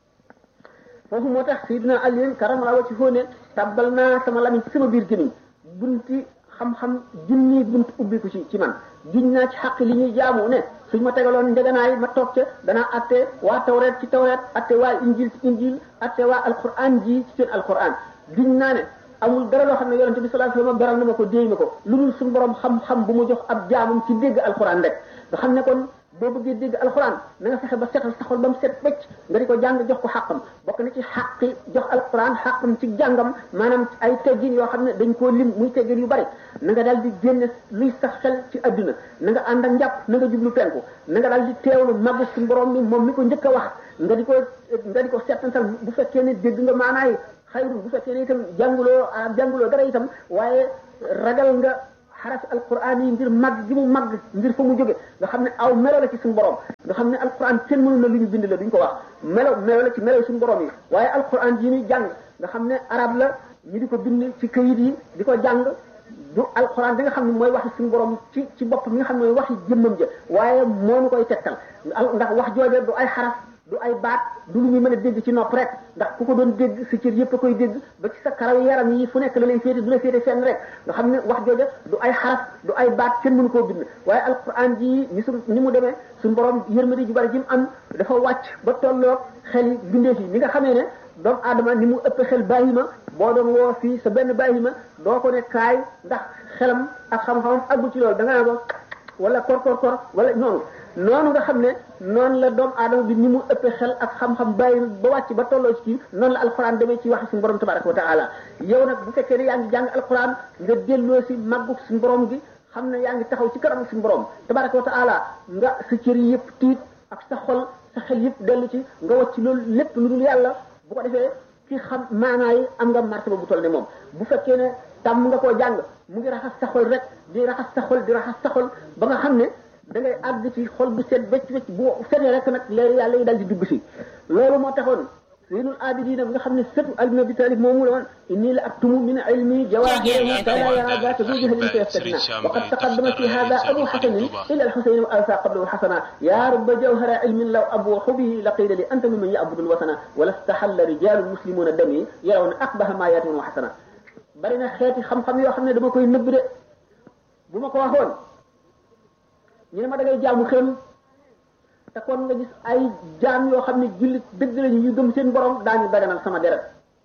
foofu moo tax Sayyidina Ali karamallahu wajhahu ne tabbal naa sama lamiñ ci sama biir gémmiñ bunti xam-xam junni bunt ubbiku ci ci man giñ naa ci xaq li ñuy jaamu ne suñ ma tegaloon njeganaay ma toog ca danaa atte waa tawreet ci tawreet atte waa injil ci injil atte waa alquran ji ci seen alquran giñ naa ne amul dara loo xam ne yonente bi sallallahu alayhi wasallam beral na ma ko déey ma ko lu dul suñu borom xam-xam bu mu jox ab jaamam ci dégg alquran rek nga xam ne kon boo bëggee dégg alquran na nga fexe ba setal sa xol ba mu set wecc nga di ko jàng jox ko xàqam bokk na ci xàqi jox alquran xàqam ci jàngam maanaam ay teggin yoo xam ne dañ koo lim muy teggin yu bari na nga daal di génne luy sax xel ci adduna na nga ànd ak njàpp na nga jublu penku na nga daal di teewlu màggu suñu borom mi moom mi ko njëkk a wax nga di ko nga di ko settantal bu fekkee ne dégg nga maanaay xayru bu fekkee ne itam jànguloo jànguloo dara itam waaye ragal nga xaraf alquran yi ngir màgg gi mu màgg ngir fa mu jóge nga xam ne aw melo la ci suñu borom nga xam ne alquran kenn mënu na lu ñu bind la duñ ko wax melo melo la ci melo suñu borom yi waaye alquran yi ñuy jàng nga xam ne arab la ñu di ko bind ci këyit yi di ko jàng du alquran bi nga xam ne mooy waxi suñu borom ci ci bopp mi nga xam ne mooy waxi jëmmam ja waaye moo nu koy tegtal ndax wax jooje du ay xaraf du ay baat du lu ñu mën a dégg ci nopp rek ndax ku ko doon dégg sa cër yëpp a koy dégg ba ci sa karaw yaram yi fu nekk la lay féete du la féete fenn rek nga xam ne wax jooja du ay xaraf du ay baat kenn mënu koo bind waaye alquran ji ni su ni mu demee suñu borom yërmande ju bari ji mu am dafa wàcc ba tolloog xel yi bindeef yi ni nga xamee ne doomu aadama ni mu ëpp xel bàyyima boo doon woo fii sa benn bàyyima doo ko ne kaay ndax xelam ak xam-xamam aggu ci loolu da nga naa ko wala kor kor kor wala noonu noonu nga xam ne noonu la doomu aadama bi ni mu ëppee xel ak xam-xam bàyyi ba wàcc ba tolloo ci kii noonu la alquran demee ci waxi suñu borom tabaraka wa taala yow nag bu fekkee ne yaa ngi jàng alquran nga delloo si màggug suñu borom gi xam ne yaa ngi taxaw ci kanam suñu borom tabaraka wa taala nga sa cër yi yëpp tiit ak sa xol sa xel yëpp dellu ci nga wàcc loolu lépp lu dul yàlla bu ko defee ki xam maanaa yi am nga martaba bu toll ne moom bu fekkee ne tàmm nga koo jàng mu ngi raxas sa xol rek di raxas sa xol di raxas sa xol ba nga xam ne da ngay àgg ci xol bu set wecc wecc bu setee rek nag leer yàlla yi dal di dugg si loolu moo taxoon Zaynul Abidin nga xam ne sëtu Ali ibn Abi Talib moomu la woon inni la aktumu min ilmi jawahirahu fala yara zata du jahlin fa yaftatina wa qad taqaddama fi hada abu hasanin ila al-husayn wa alfa qablahu hasana ya rabba jawhara ilmin law abuhu bihi laqila li anta mimman ya'budu al-wasana wa lastahalla rijalul muslimuna dami yarawna aqbaha ma yatun wa hasana bari na xeeti xam-xam yoo xam ne dama koy nëbb de bu ma ko waxoon ñu ne ma da ngay jaamu xëm te kon nga gis ay jaam yoo xam ne jullit dëgg lañu yu gëm seen borom daañu daganal sama deret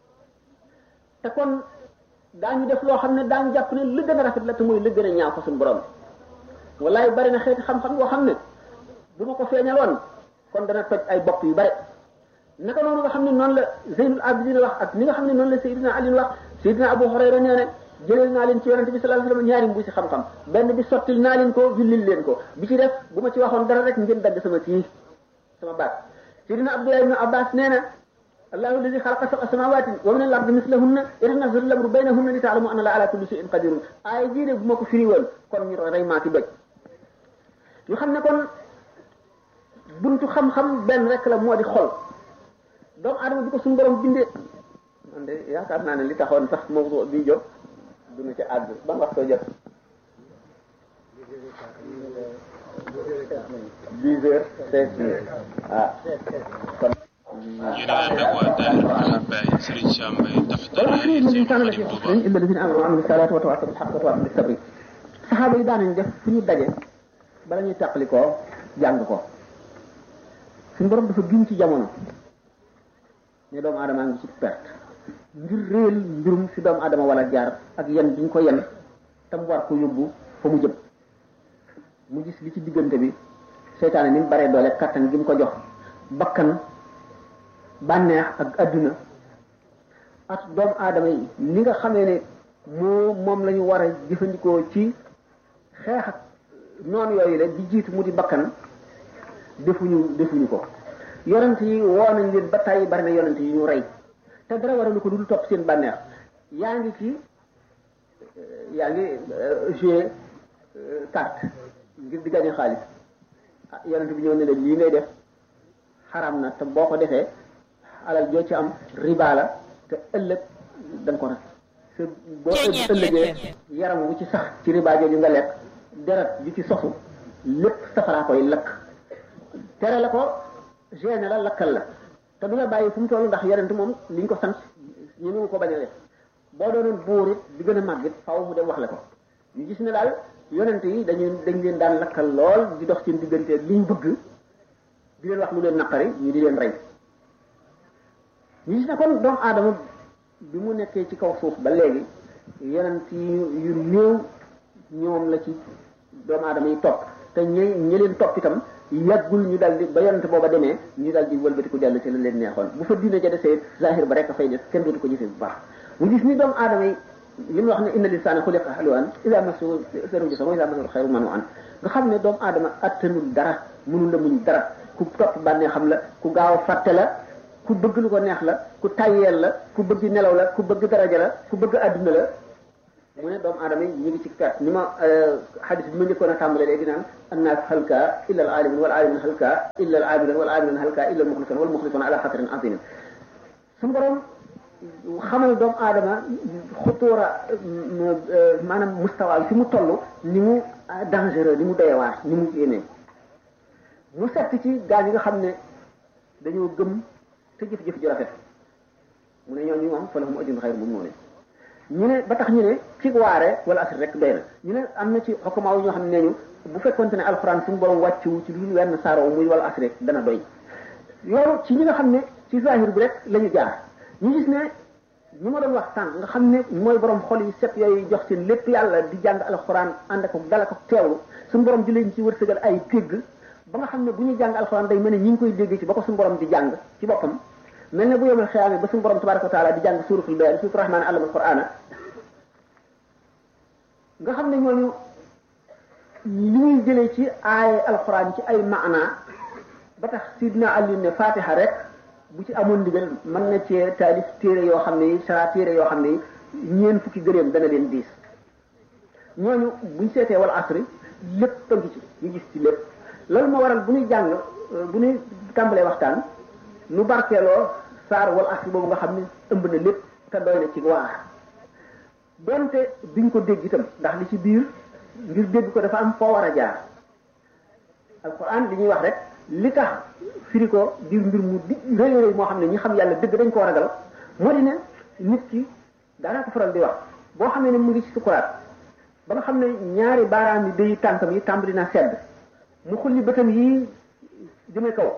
te kon daañu def loo xam ne daañu jàpp ne lu gën a rafet la te mooy lu gën a ñaaw fa suñu borom wallaay bari na xeeti xam-xam yoo xam ne bu ma ko feeñaloon kon dana toj ay bopp yu bari naka noonu nga xam ne noonu la Zaynul Abidin wax ak ni nga xam ne noonu la Seydina Ali wax Seydina Abu Hurayra nee na jëleel naa leen ci yonente bi sallallahu alayhi wasallam ñaari mbuusi xam-xam benn bi sottil naa leen ko jullil leen ko bi ci def bu ma ci waxoon dara rek ngeen dagg sama kii sama baat Seydina Abdullah ibn Abbas nee na allahu alladi xalaqa sab'a samawaatin wa min al-ardi mislahunna yatanazzalu al-amru baynahunna li ta'lamu anna allaha ala kulli shay'in qadirun ay jii de bu ma ko firi woon kon ñu rey maa ci doj ñu xam ne kon buntu xam-xam benn rek la moo di xol doomu aadama bi ko suñu borom bindee man de yaakaar naa ne li taxoon sax mawdu bi jóg duna ci àgg ban waxtoo jot dix heures seize minutes ah kon yéen a ngi ànd ak waa Daahira Al-Baye Serigne Sam Mbaye taxta raaya Seydi Xadim Touba illa lazina amanu wa amilu salaati wa tawaasaw bil haqqi wa tawaasaw bis sabri saxaaba yi daanañ def fu ñu daje bala ñuy tàqali koo jàng ko suñu borom dafa giñ ci jamono ne doomu aadama ngi ci perte ngir réel mbirum si doomu aadama wala jaar ak yen bi ñu ko yen tam war ko yóbbu fa mu jëm mu gis li ci diggante bi seytaane ni mu baree doole kattan gi mu ko jox bakkan bànneex ak adduna ak doomu aadama yi li nga xamee ne moo moom la ñu war a jëfandikoo ci xeex ak noonu yooyu la di jiitu mu di bakkan defuñu defuñu ko yonent yi woo nañ leen ba tàyyi bari na yonent yi ñu rey te dara waralu ko dul topp seen bànneex yaa ngi ci yaa ngi jouer carte ngir di gagner xaalis ah yonent bi ñëw ne la lii ngay def xaram na te boo ko defee alal joo ci am riba la te ëllëg da nga ko nag sa boo ëllëgee yaram wu ci sax ci riba jooju nga lekk deret ju ci sosu lépp safaraa koy lakk tere la ko génne la lakkal la te du la bàyyi fu mu toll ndax yonent moom liñ ko sant ñu ngi ko bañ a def boo doonoon buur it di gën a màggit faaw mu dem wax la ko ñu gis ne daal yonent yi dañu dañ leen daan lakkal lool di dox seen diggante liñ bëgg di leen wax lu leen naqari ñu di leen rey ñu gis ne kon doomu aadama bi mu nekkee ci kaw suuf ba léegi yonent yi yu néew ñoom la ci doomu aadama yi topp te ñi ñi leen topp itam yàggul ñu dal di ba yonent booba demee ñu dal di wëlbatiku dellu ci la leen neexoon bu fa diine ja desee zahir ba rek a fay des kenn dootu ko gisee bu baax mu gis ni doomu aadama yi li mu wax ne inna lisaana xuliqa haluwan ida massahu sharru jazua wa ida massahu xayru manu'an nga xam ne doomu aadama attanul dara mënul la muñ dara ku topp bànnee xam la ku gaaw a fàtte la ku bëgg lu ko neex la ku tayyeel la ku bëgg nelaw la ku bëgg daraja la ku bëgg adduna la mu ne doomu aadama yi ñu ngi ci perte ni ma xadis bi ma njëkkoon a tàmbale léegi naan annaas halka illa al alimin wal alimin halka illa al abidan wal abidan halka illa al muxlisun wal muxlisuna ala xatarin azimin suñu borom xamal doomu aadama xutuura maanaam mustawaal fi mu toll ni mu dangereux ni mu doyewaar ni mu yéenee mu sett ci gaa yi nga xam ne dañoo gëm te jëf-jëf ju rafet mu ne ñooñu moom fa lahum ajrun xayru mamnuun ñu ne ba tax ñu ne ci waare wala asr rek doy na ñu ne am na ci xokkamaaw ñoo xam ne ñu bu fekkonte ne alxuraan suñu borom wàccu ci lu wenn saaro muy wala asr rek dana doy loolu ci ñi nga xam ne ci zahir bi rek la ñu jaar ñu gis ne ñi ma doon wax sànq nga xam ne mooy borom xol yi set yooyu jox seen lépp yàlla di jàng alxuraan ànd ak dal ak teewlu suñu borom di leen ci wërsëgal ay dégg ba nga xam ne bu ñuy jàng alxuraan day mel ne ñi ngi koy dégg ci ba ko suñu borom di jàng ci boppam mel ne bu yomal xiyaame ba suñu borom tabaraka wa taala di jàng suratul bayaan suratul rahmaan allama alqur'ana nga xam ne ñooñu li ñuy jëlee ci ay alxuraan ci ay maana ba tax sidna Ali ne fatiha rek bu ci amoon ndigal mën na cee taalif téere yoo xam ne yi sara téere yoo xam ne yi ñeen fukki gëréem dana leen diis ñooñu buñ seetee wala asri lépp tënk ci ñu gis ci lépp loolu moo waral bu ñuy jàng bu ñuy tàmbalee waxtaan nu barkeeloo saar wala asri boobu nga xam ne ëmb na lépp te doy na ci waar donte duñ ko dégg itam ndax li ci biir ngir dégg ko dafa am foo war a jaar alquran li ñuy wax rek li tax firi ko di mbir mu di rëy rëy moo xam ne ñi xam yàlla dëgg dañ koo ragal moo di ne nit ki daanaa ko faral di wax boo xamee ne mu ngi ci sukuraat ba nga xam ne ñaari baaraam yi day tànkam yi tàmbali na sedd mu xulli bëtam yi jëme kaw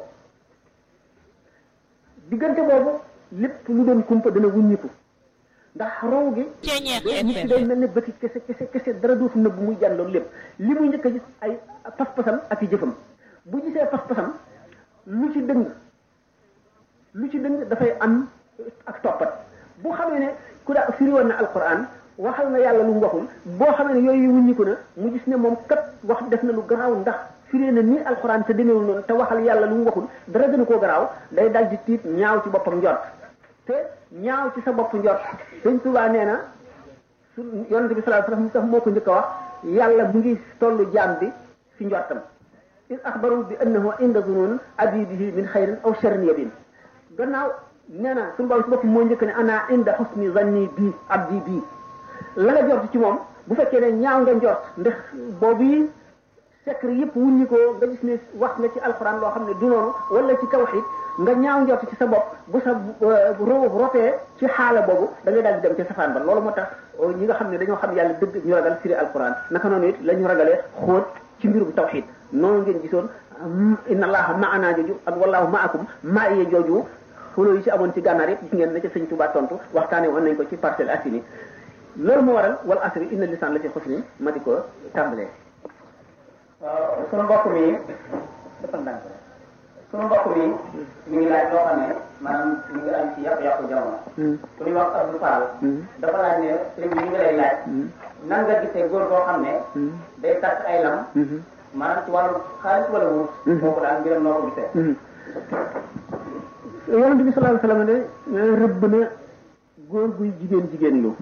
diggante boobu lépp lu doon kumpa dana wuññiku ndax raw gi nit ki day mel ne bëti kese kese kese dara dootu nëbb muy jàndoon lépp li muy njëkk a gis ay pas-pasam ak i jëfam bu gisee pas-pasam lu ci dëng lu ci dëng dafay am ak toppat bu xamee ne ku daa firi woon na alquran waxal na yàlla lu mu waxul boo xamee ne yooyu wuññiku na mu gis ne moom kat wax def na lu garaaw ndax firi na nii alquran te demeewul noonu te waxal yàlla lu mu waxul dara gën a koo garaaw day dal di tiit ñaaw ci boppam njort te ñaaw ci sa bopp njort Sëñ Tuubaa nee na su yonent bi sallallahu alayhi wasallam sax moo ko njëkk a wax yàlla mu ngi tollu jaam bi fi njortam in axbaru bi annahu inda zunun abidihi min xayrin aw sharrin yabin gannaaw nee na suñu borom si bopp moo njëkk ne ana inda husni zanni bii abdi bii la nga jort ci moom bu fekkee ne ñaaw nga njort ndax boobu secret yëpp wuññi ko nga gis ne wax nga ci alxuraan loo xam ne du noonu wala ci tawxiid nga ñaaw njort ci sa bopp bu sa ro rotee ci xaala boobu da ngay daal di dem ci safaan ba loolu moo tax ñi nga xam ne dañoo xam yàlla dëgg ñu ragal firi alxuraan naka noonu it la ñu ragalee xóot ci mbirum tawxiid noonu ngeen gisoon inna allaha maana jooju ak wallahu maakum maa yee jooju xuloo yi ci amoon ci gànnaar yëpp gis ngeen na ca sëñ Tuubaa tontu waxtaane woon nañ ko ci Parcelles Assainies loolu moo waral wal asri inna lisaan la fi xusni ma di ko tàmbalee. waaw sunu mbokk mi dafa ndànk sunu mbokk mi ñu ngi laaj loo xam ne maanaam ñu ngi am ci yàqu-yàqu jamono. ku ñuy wax Abdou Fall. dafa laaj ne sëñ bi ñu ngi lay laaj. nan nga gisee góor goo xam ne. day takk ay lam. maanaam ci wàllu xaalis wala wurus. kooku daal mbiram noo ko gisee. yonent bi sallallahu alayhi wasallam ne rëbb na góor guy jigéen jigéen lu.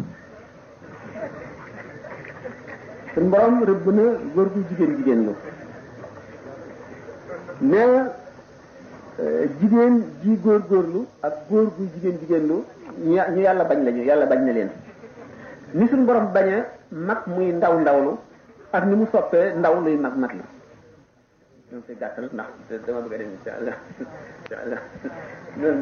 suñu borom rëbb na góor guy jigéen jigéen lu. mais jigéen ji góorgóorlu ak góor guy jigéen jigéen lu ñu ñu yàlla bañ lañu yàlla bañ na leen. ni suñu borom bañee mag muy ndaw ndawlu ak ni mu soppee ndaw luy mag mag la. ñoom si gàttal ndax dama bëgg a dem insha allah insha allah loolu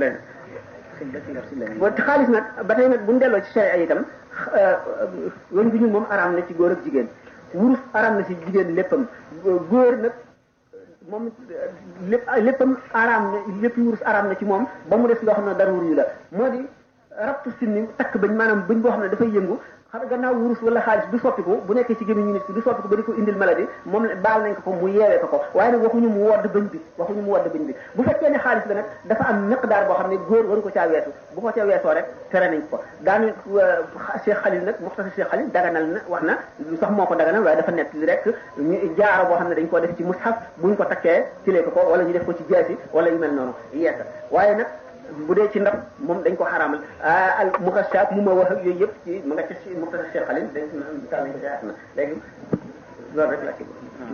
la te xaalis nag ba tey nag bu ñu delloo ci sharia itam wën bi ñun moom araam na ci góor ak jigéen wurus araam na ci jigéen léppam góor nag moom lépp léppam araam na lépp wurus araam na ci moom ba mu des loo xam ne daruri la moo di rabtu sinni takk bañ maanaam bëñ boo xam ne dafay yëngu xam gannaaw wurus wala xaalis du soppiku bu nekkee ci gémmiñu nit ki du soppiku ba di ko indil maladie moom baal nañ ko ko mu yeewee ko ko waaye nag waxuñu mu wodd bëñ bi waxuñu mu wodd bëñ bi bu fekkee ne xaalis la nag dafa am miqdaar boo xam ne góor waru ko caa weesu bu ko ca weesoo rek tere nañ ko daanu Cheikh Khalil nag muxtasar Cheikh Khalil daganal na wax na lu sax moo ko daganal waaye dafa nett rek ñu jaaro boo xam ne dañ ko def ci mushaf buñ ko takkee ci lekk ko wala ñu def ko ci jaasi wala yu mel noonu yeesa waaye nag bu dee ci ndab moom dañ ko xaraamal al mukashaf mu ma wax ak yooyu yëpp ci ma nga ci muxtasar Cheikh Khalil dañ taal nañ ko ci na léegi loolu rek la ci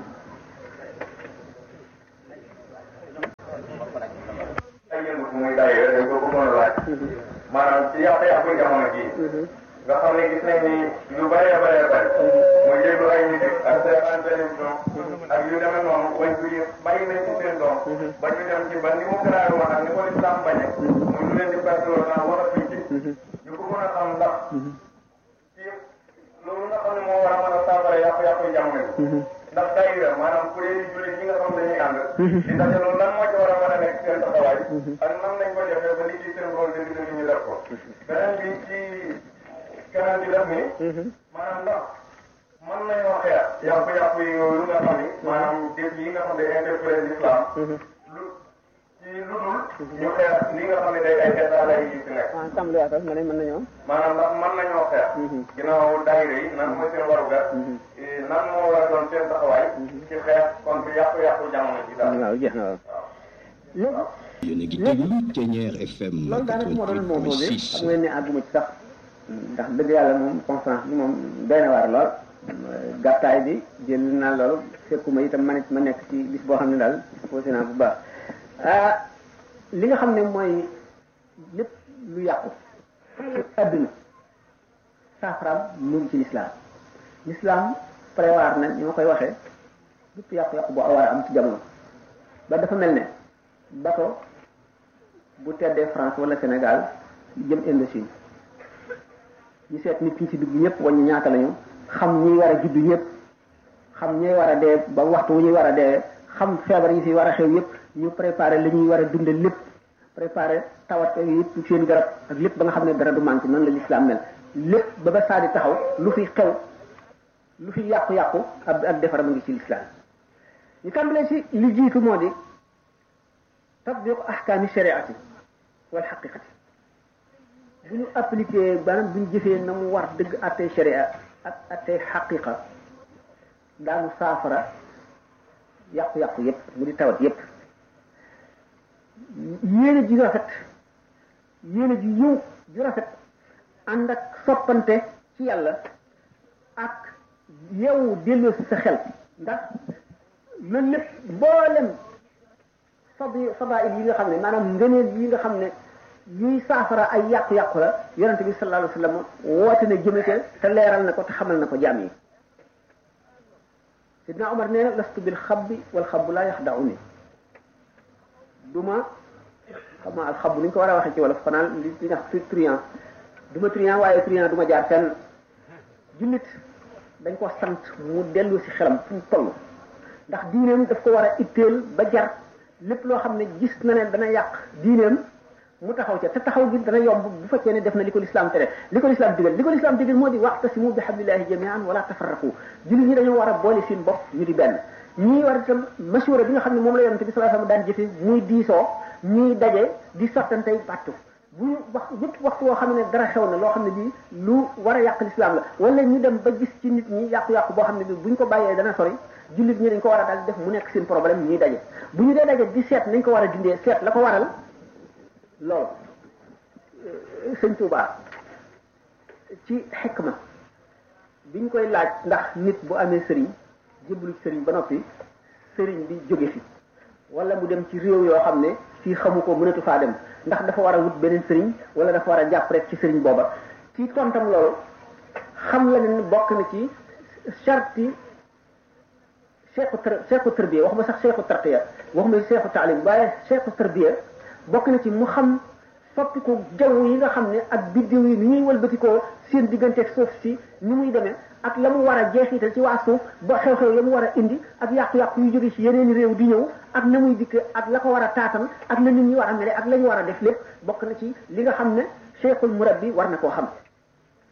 ay yëngu muy daayira dañ ko bëggoon a laaj maanaam ci yàq-yàqu jamono ji nga xam ne gis nañ ni lu bëree bëree bëri muy déglu ay nit ak seetaan télévision ak yu demee noonu wañ ko yëpp bàyyi nañ ci seen doom ba ñu dem ci ba ni mu gënaay wax ak ni ko lislaam bañe muy lu leen di perteloo naa war a tuñ ci ñu ko mën a xam ndax ci loolu nga xam ne moo war a mën a saafara yàqu-yàqu jamono ji ndax daayira maanaam kuréel yi jullit ñi nga xam dañuy ànd di daje loolu lan moo ci war a mën a nekk seen taxawaay ak nan lañ ko defee ba liggéey seen rôle dëgg dëgg ñu def ko beneen bi ci keneen di def ni maanaam ndax mën nañoo xeex yàqu-yàqu yi yooyu nga xam ni maanaam def yi nga xam ne interpréter l'islam lu ci lu dul ñu xeex li nga xam ne day ay état lay yi ci nekk waaw tàmbaliwaatal nga ne mën nañoo maanaam ndax mën nañoo xeex ginnaaw daayira yi nan mooy seen warugar nan moo war a doon seen taxawaay ci xeex kon bi yàqu-yàqu jamono ji daal waaw jeex na waaw léegi yéen a ngi déglu Thiéniere F M loolu daanaka moo doon moo quatre-vingt-huit point posé six xam ngeen ne àgguma ci sax ndax dëgg yàlla moom conférence bi moom doy na waar lool gàttaay bi jël naa loolu fekkuma itam man it ma nekk ci bis boo xam ne daal posé naa bu baax ah li nga xam ne mooy lépp lu yàqu adduna saafaraam mu ngi ci lislaam lislaam prévoir na ñoo koy waxee lépp yàqu-yàqu boo war a am ci jamono ba dafa mel ne bato bu teddee France wala Sénégal jëm Indochine ñu seet nit ñi ci dugg ñëpp wàññi ñaata lañu xam ñi war a juddu ñëpp xam ñi war a dee ba waxtu wu ñuy war a dee xam feebar yi fi war a xew yëpp ñu préparé li ñuy war a dunde lépp préparé tawat yëpp seen garab ak lépp ba nga xam ne dara du manqué noonu la lislaam mel lépp ba ba saa di taxaw lu fi xew lu fi yàqu-yàqu ak ak defar ma ngi ci lislaam ñu tàmbalee ci li jiitu moo di tatbiq ahkaami shariati wal xaqiqati bu ñu appliqué maanaam bu ñu jëfee na mu war dëgg attey sharia ak attey xaqiqa daanu saafara yàqu-yàqu yépp mu di tawat yépp yéene ji rafet yéene ji yiw ju rafet ànd ak soppante ci yàlla ak yow delloo si sa xel ndax loolu lépp mboolem fadi fadail yi nga xam ne maanaam ngëneel yi nga xam ne yuy saafara ay yàqu-yàqu la yonente bi sallallahu alayhi wa sallam woote na jëme ca te leeral na ko te xamal na ko jaam yi sidna Omar nee na lastu bil xabbi wal xabbu laa yaxda'uni duma xam nga alxabbu ni ñu ko war a waxee ci wolof xanaa li li nga xam truand duma truand waaye truand duma jaar fenn jullit dañ ko sant mu dellu si xelam fu mu toll ndax diineem daf ko war a itteel ba jar lépp loo xam ne gis na ne dana yàq diineem mu taxaw ca te taxaw gi dana yomb bu fekkee ne def na li ko lislaam tere li ko lislaam digal li ko lislaam digal moo di wa'tasimu bi hablillahi jami'an wala tafarraqu jullit ñi dañoo war a boole seen bopp ñu di benn ñii war itam masuura bi nga xam ne moom la yonente bi sallallahu alayhi wasallam daan jëfe muy diisoo ñuy daje di sottantey battu bu wax yëpp waxtu woo xam ne dara xew na loo xam ne bii lu war a yàq lislaam la wala ñu dem ba gis ci nit ñi yàqu-yàqu boo xam ne bi buñ ko bàyyee dana sori jullit ñi dañ ko war a daal def mu nekk seen problème ñuy daje bu ñu dee daje di seet nañ ko war a dindee seet la ko waral loolu sëñ Tuubaa ci xikma biñ koy laaj ndax nit bu amee sëriñ jébbalu ci sëriñ ba noppi sëriñ bi jóge fi wala mu dem ci réew yoo xam ne fii xamu ko mënatu faa dem ndax dafa war a wut beneen sëriñ wala dafa war a jàpp rek ci sëriñ booba ci tontam loolu xam la ne bokk na ci charti cheikhu tër cheikhu tarbiya waxuma sax cheikhu tarqiya waxuma cheikhu taalim waaye cheikhu tarbiya bokk na ci mu xam soppiku jaww yi nga xam ne ak biddiw yi ni ñuy wëlbatikoo seen digganteeg suuf si ni muy demee ak la mu war a jeexital ci waa suuf ba xew-xew ya mu war a indi ak yàqu-yàqu yu jóge ci yeneen réew di ñëw ak na muy dikk ak la ko war a taatan ak la nit ñi war a mele ak la ñu war a def lépp bokk na ci li nga xam ne cheikhul murabbi war na koo xam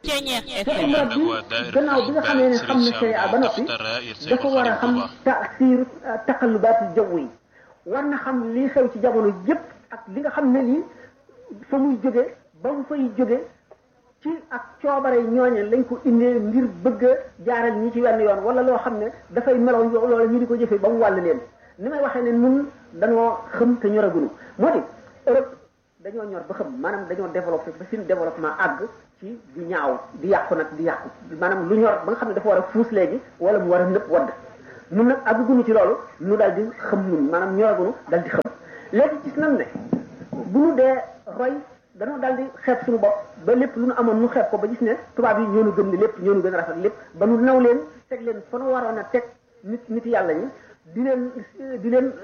fekk murabbi gannaaw bi nga xamee ne xam na sharia ba noppi dafa war a xam taasiir taqallubaatul jaww yi war na xam lii xew ci jamono yëpp ak li nga xam ne lii fa muy jóge ba mu fay jóge ci ak coobare ñooñe lañ ko indee ngir bëgg a jaaral ñi ci wenn yoon wala loo xam ne dafay melow loola ñu di ko jëfee ba mu wàll leen ni may waxee ne nun dañoo xam te ñoragunu moo di Europe dañoo ñor ba xam maanaam dañoo développé ba seen développement àgg ci di ñaaw di yàqu nag di yàqu maanaam lu ñor ba nga xam ne dafa war a fuus léegi wala mu war a nëpp wadd nun nag àggugunu ci loolu nu daal di xam nun maanaam ñoragunu daal di xam léegi gis nañ ne bu nu dee roy dañoo daal di xeeb suñu bopp ba lépp lu nu amoon nu xeeb ko ba gis ne tubaab yi ñoo nu gën ni lépp ñoo nu gën a rafet lépp ba nu naw leen teg leen fa nu waroon a teg nit nit yàlla ñi di leen di leen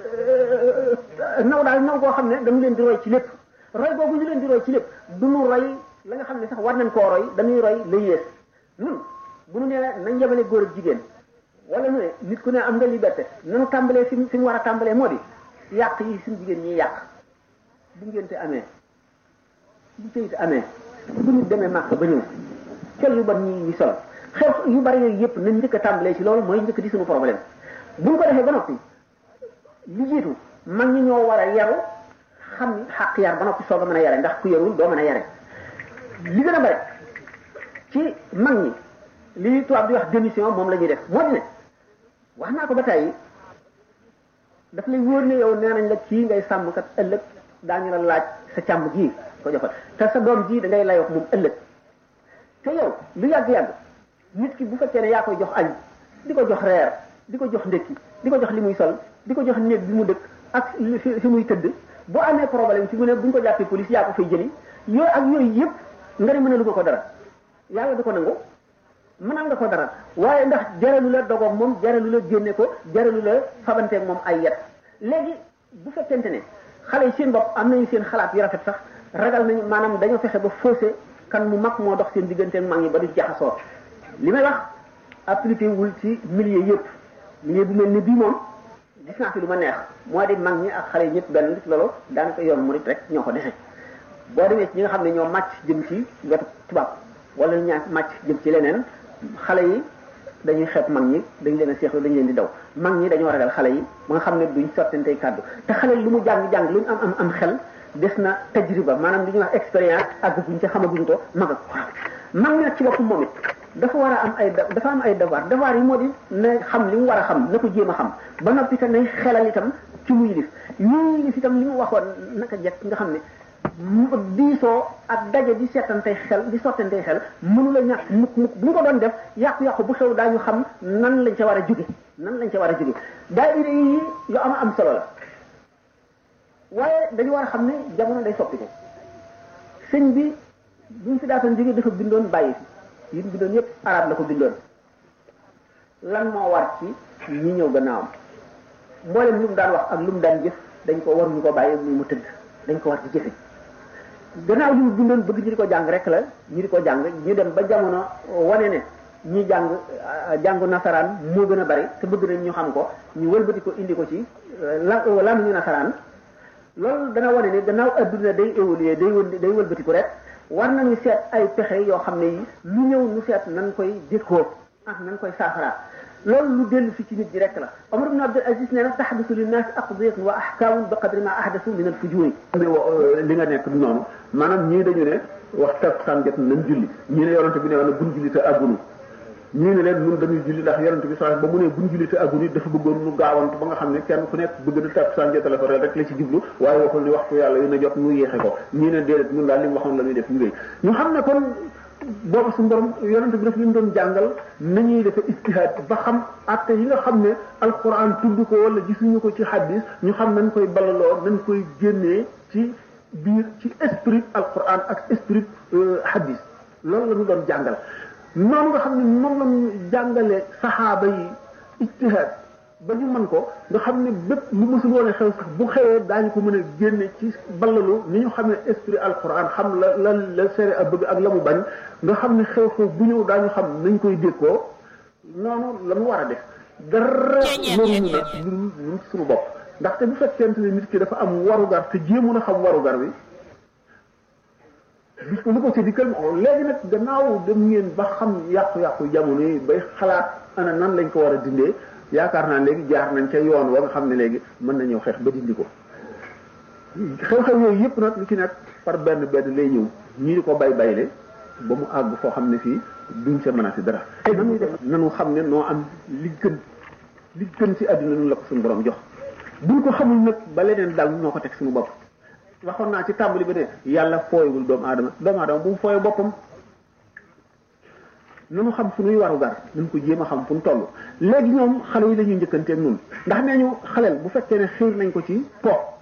naw daal naw koo xam ne dañu leen di roy ci lépp roy boobu ñu leen di roy ci lépp du nu roy la nga xam ne sax war nañ koo roy dañuy roy la yées nun bu nu nee nañ yemale góor ak jigéen wala nu ne nit ku ne am nga liberté nanu tàmbalee fi fi mu war a tàmbalee moo di yàq yi suñu jigéen ñi yàq bu ngénte amee bu cëyit amee bu nit demee màkk ba ñëw col yu ban ñi ñu sol xew yu bari yooyu yëpp nañ njëkk a tàmbalee ci loolu mooy njëkk di suñu problème bu ñu ko defee ba noppi li jiitu mag ñi ñoo war a yaru xam xaq yar ba noppi soog a mën a yare ndax ku yarul doo mën a yare li gën a bari ci mag ñi li tubaab di wax démission moom la ñuy def moo di ne wax naa ko ba tey daf lay wóor ne yow nee nañ la kii ngay sàmm kat ëllëg daañu la laaj sa càmm gii ko joxal te sa doom ji da ngay layox moom ëllëg te yow lu yàgg-yàgg nit ki bu fekkee ne yaa koy jox añ di ko jox reer di ko jox ndékki di ko jox li muy sol di ko jox néeg bi mu dëkk ak fi muy tëdd boo amee problème fi mu ne bu ñu ko jàppee police yaa ko fay jëli yooyu ak yooyu yëpp nga ne mën a lu ko dara yàlla da ko nangu mënal nga ko dara waaye ndax jaralu la dogoog moom jaralu la génne ko jaralu la fabanteeg moom ay yet léegi bu fekkente ne xale yi seen bopp am nañu seen xalaat yu rafet sax ragal nañu maanaam dañoo fexe ba faussé kan mu mag moo dox seen digganteeg mag ñi ba du jaxasoo li may wax appliqué wul ci milieu yëpp milieu bu mel ni bii moom gis naa fi lu ma neex moo di mag ñi ak xale yi ñëpp benn nit loolu daanaka yoon murit rek ñoo ko dese boo demee ci ñi nga xam ne ñoo màcc jëm ci wetu tubaab wala ñaa màcc jëm ci leneen xale yi dañuy xeeb mag ñi dañ leen a seexlu dañ leen di daw mag ñi dañoo ragal xale yi ba nga xam ne duñ sottantey kàddu te xale lu mu jàng-jàng lu mu am am am xel des na tajriba maanaam li ñuy wax expérience ak buñ ca xamaguñ ko mag ak waaw mag ñi nag ci boppam moom it dafa war a am ay dafa am ay devoir devoir yi moo di na xam li mu war a xam na ko jéem a xam ba noppi te nay xelal itam ci muy yilif ñuy yilif itam li mu waxoon naka jekk nga xam ne diisoo ak daje di seetantey xel di sottantey xel mënu la ñàkk mukk mukk bu ñu ko doon def yàqu-yàqu bu xew daañu xam nan lañ ca war a jóge nan lañ ca war a jóge daayira yi yu am am solo la waaye dañu war a xam ne jamono day soppi ko sëñ bi bu ñu fi daatan jóge dafa bindoon bàyyi fi yi bindoon yëpp arab la ko bindoon lan moo war ci ñi ñëw gannaawam mboolem lu mu daan wax ak lu mu daan jëf dañ ko war ñu ko bàyyi muy mu tëdd dañ ko war di jëfe gannaaw li mu bindoon bëgg ñu di ko jàng rek la ñu di ko jàng ñu dem ba jamono wane ne ñi jàng jàngu nasaraan moo gën a bari te bëgg nañ ñu xam ko ñu wëlbati ko indi ko ci la lan ñu nasaraan loolu dana wane ne gannaaw adduna day évoluer day wë day wëlbati ko rek war nañu seet ay pexe yoo xam ne yi lu ñëw ñu seet nan koy dékkoo ah nan koy saafara loolu lu dellu fi ci nit ñi rek la Omar ibn Abdul Aziz nee na tahdusu linnaas aqdiyatun wa ahkaamun bi qadri ma ahdasu min al-fujuri li nga nekk du noonu maanaam ñii dañu ne wax takkusaan jot nañ julli ñii ne yonente bi ne woon buñ julli te àggunu ñii ne leen ñun dañuy julli ndax yonente bi sa ba mu ne buñ julli te àggunu dafa bëggoon lu gaawantu ba nga xam ne kenn ku nekk bëgg na takkusaan jotale fa rek la ci jublu waaye waxul ni waxtu yàlla yu na jot mu yéexe ko ñii ne déedéet ñun daal li mu waxoon la ñuy def ñu wéy ñu xam ne kon boobu suñu borom yonente bi daf leen doon jàngal nañuy defe ijtihaad ba xam atte yi nga xam ne alquran tudd ko wala gisuñu ko ci hadis ñu xam nañ koy balaloo nañ koy génnee ci biir ci esprit alquran ak esprit hadis loolu la ñu doon jàngal noonu nga xam ne moom la ñu jàngale saxaaba yi ijtihaad ba ñu mën ko nga xam ne bépp lu mësul woon a xew sax bu xewee daañu ko mën a génne ci ballalu ni ñu xam ne esprit alquran xam la la la sere a bëgg ak la mu bañ nga xam ne xew-xew bu ñëw daañu xam nañ koy dékkoo noonu la mu war a def dara loolu ñu nag ñun ñun ci suñu bopp ndaxte bu fekkente ne nit ki dafa am warugar te jéemu na xam warugar bi bis ko lu ko ci dikkal léegi nag gannaaw dem ngeen ba xam yàqu-yàqu jamono yi bay xalaat ana nan lañ ko war a dindee yaakaar naa léegi jaar nañ ca yoon wa nga xam ne léegi mën nañoo xeex ba dindi ko xew-xew yooyu yëpp nag lu ci nekk par benn benn lay ñëw ñii di ko bay bayle ba mu àgg foo xam ne fii duñ sa mën a si dara nanuy def nanu xam ne noo am li gën li gën ci àdduna nu la ko suñu borom jox buñ ko xamul nag ba leneen dal ñoo ko teg suñu bopp waxoon naa ci tàmbali bi ne yàlla fooyewul doomu aadama doomu aadama bu mu fooye boppam nanu xam fu nuy waru gar nañ ko jéem a xam fu nu toll léegi ñoom xale yi la ñuy njëkkanteeg nun ndax nee ñu xaleel bu fekkee ne xiir nañ ko ci po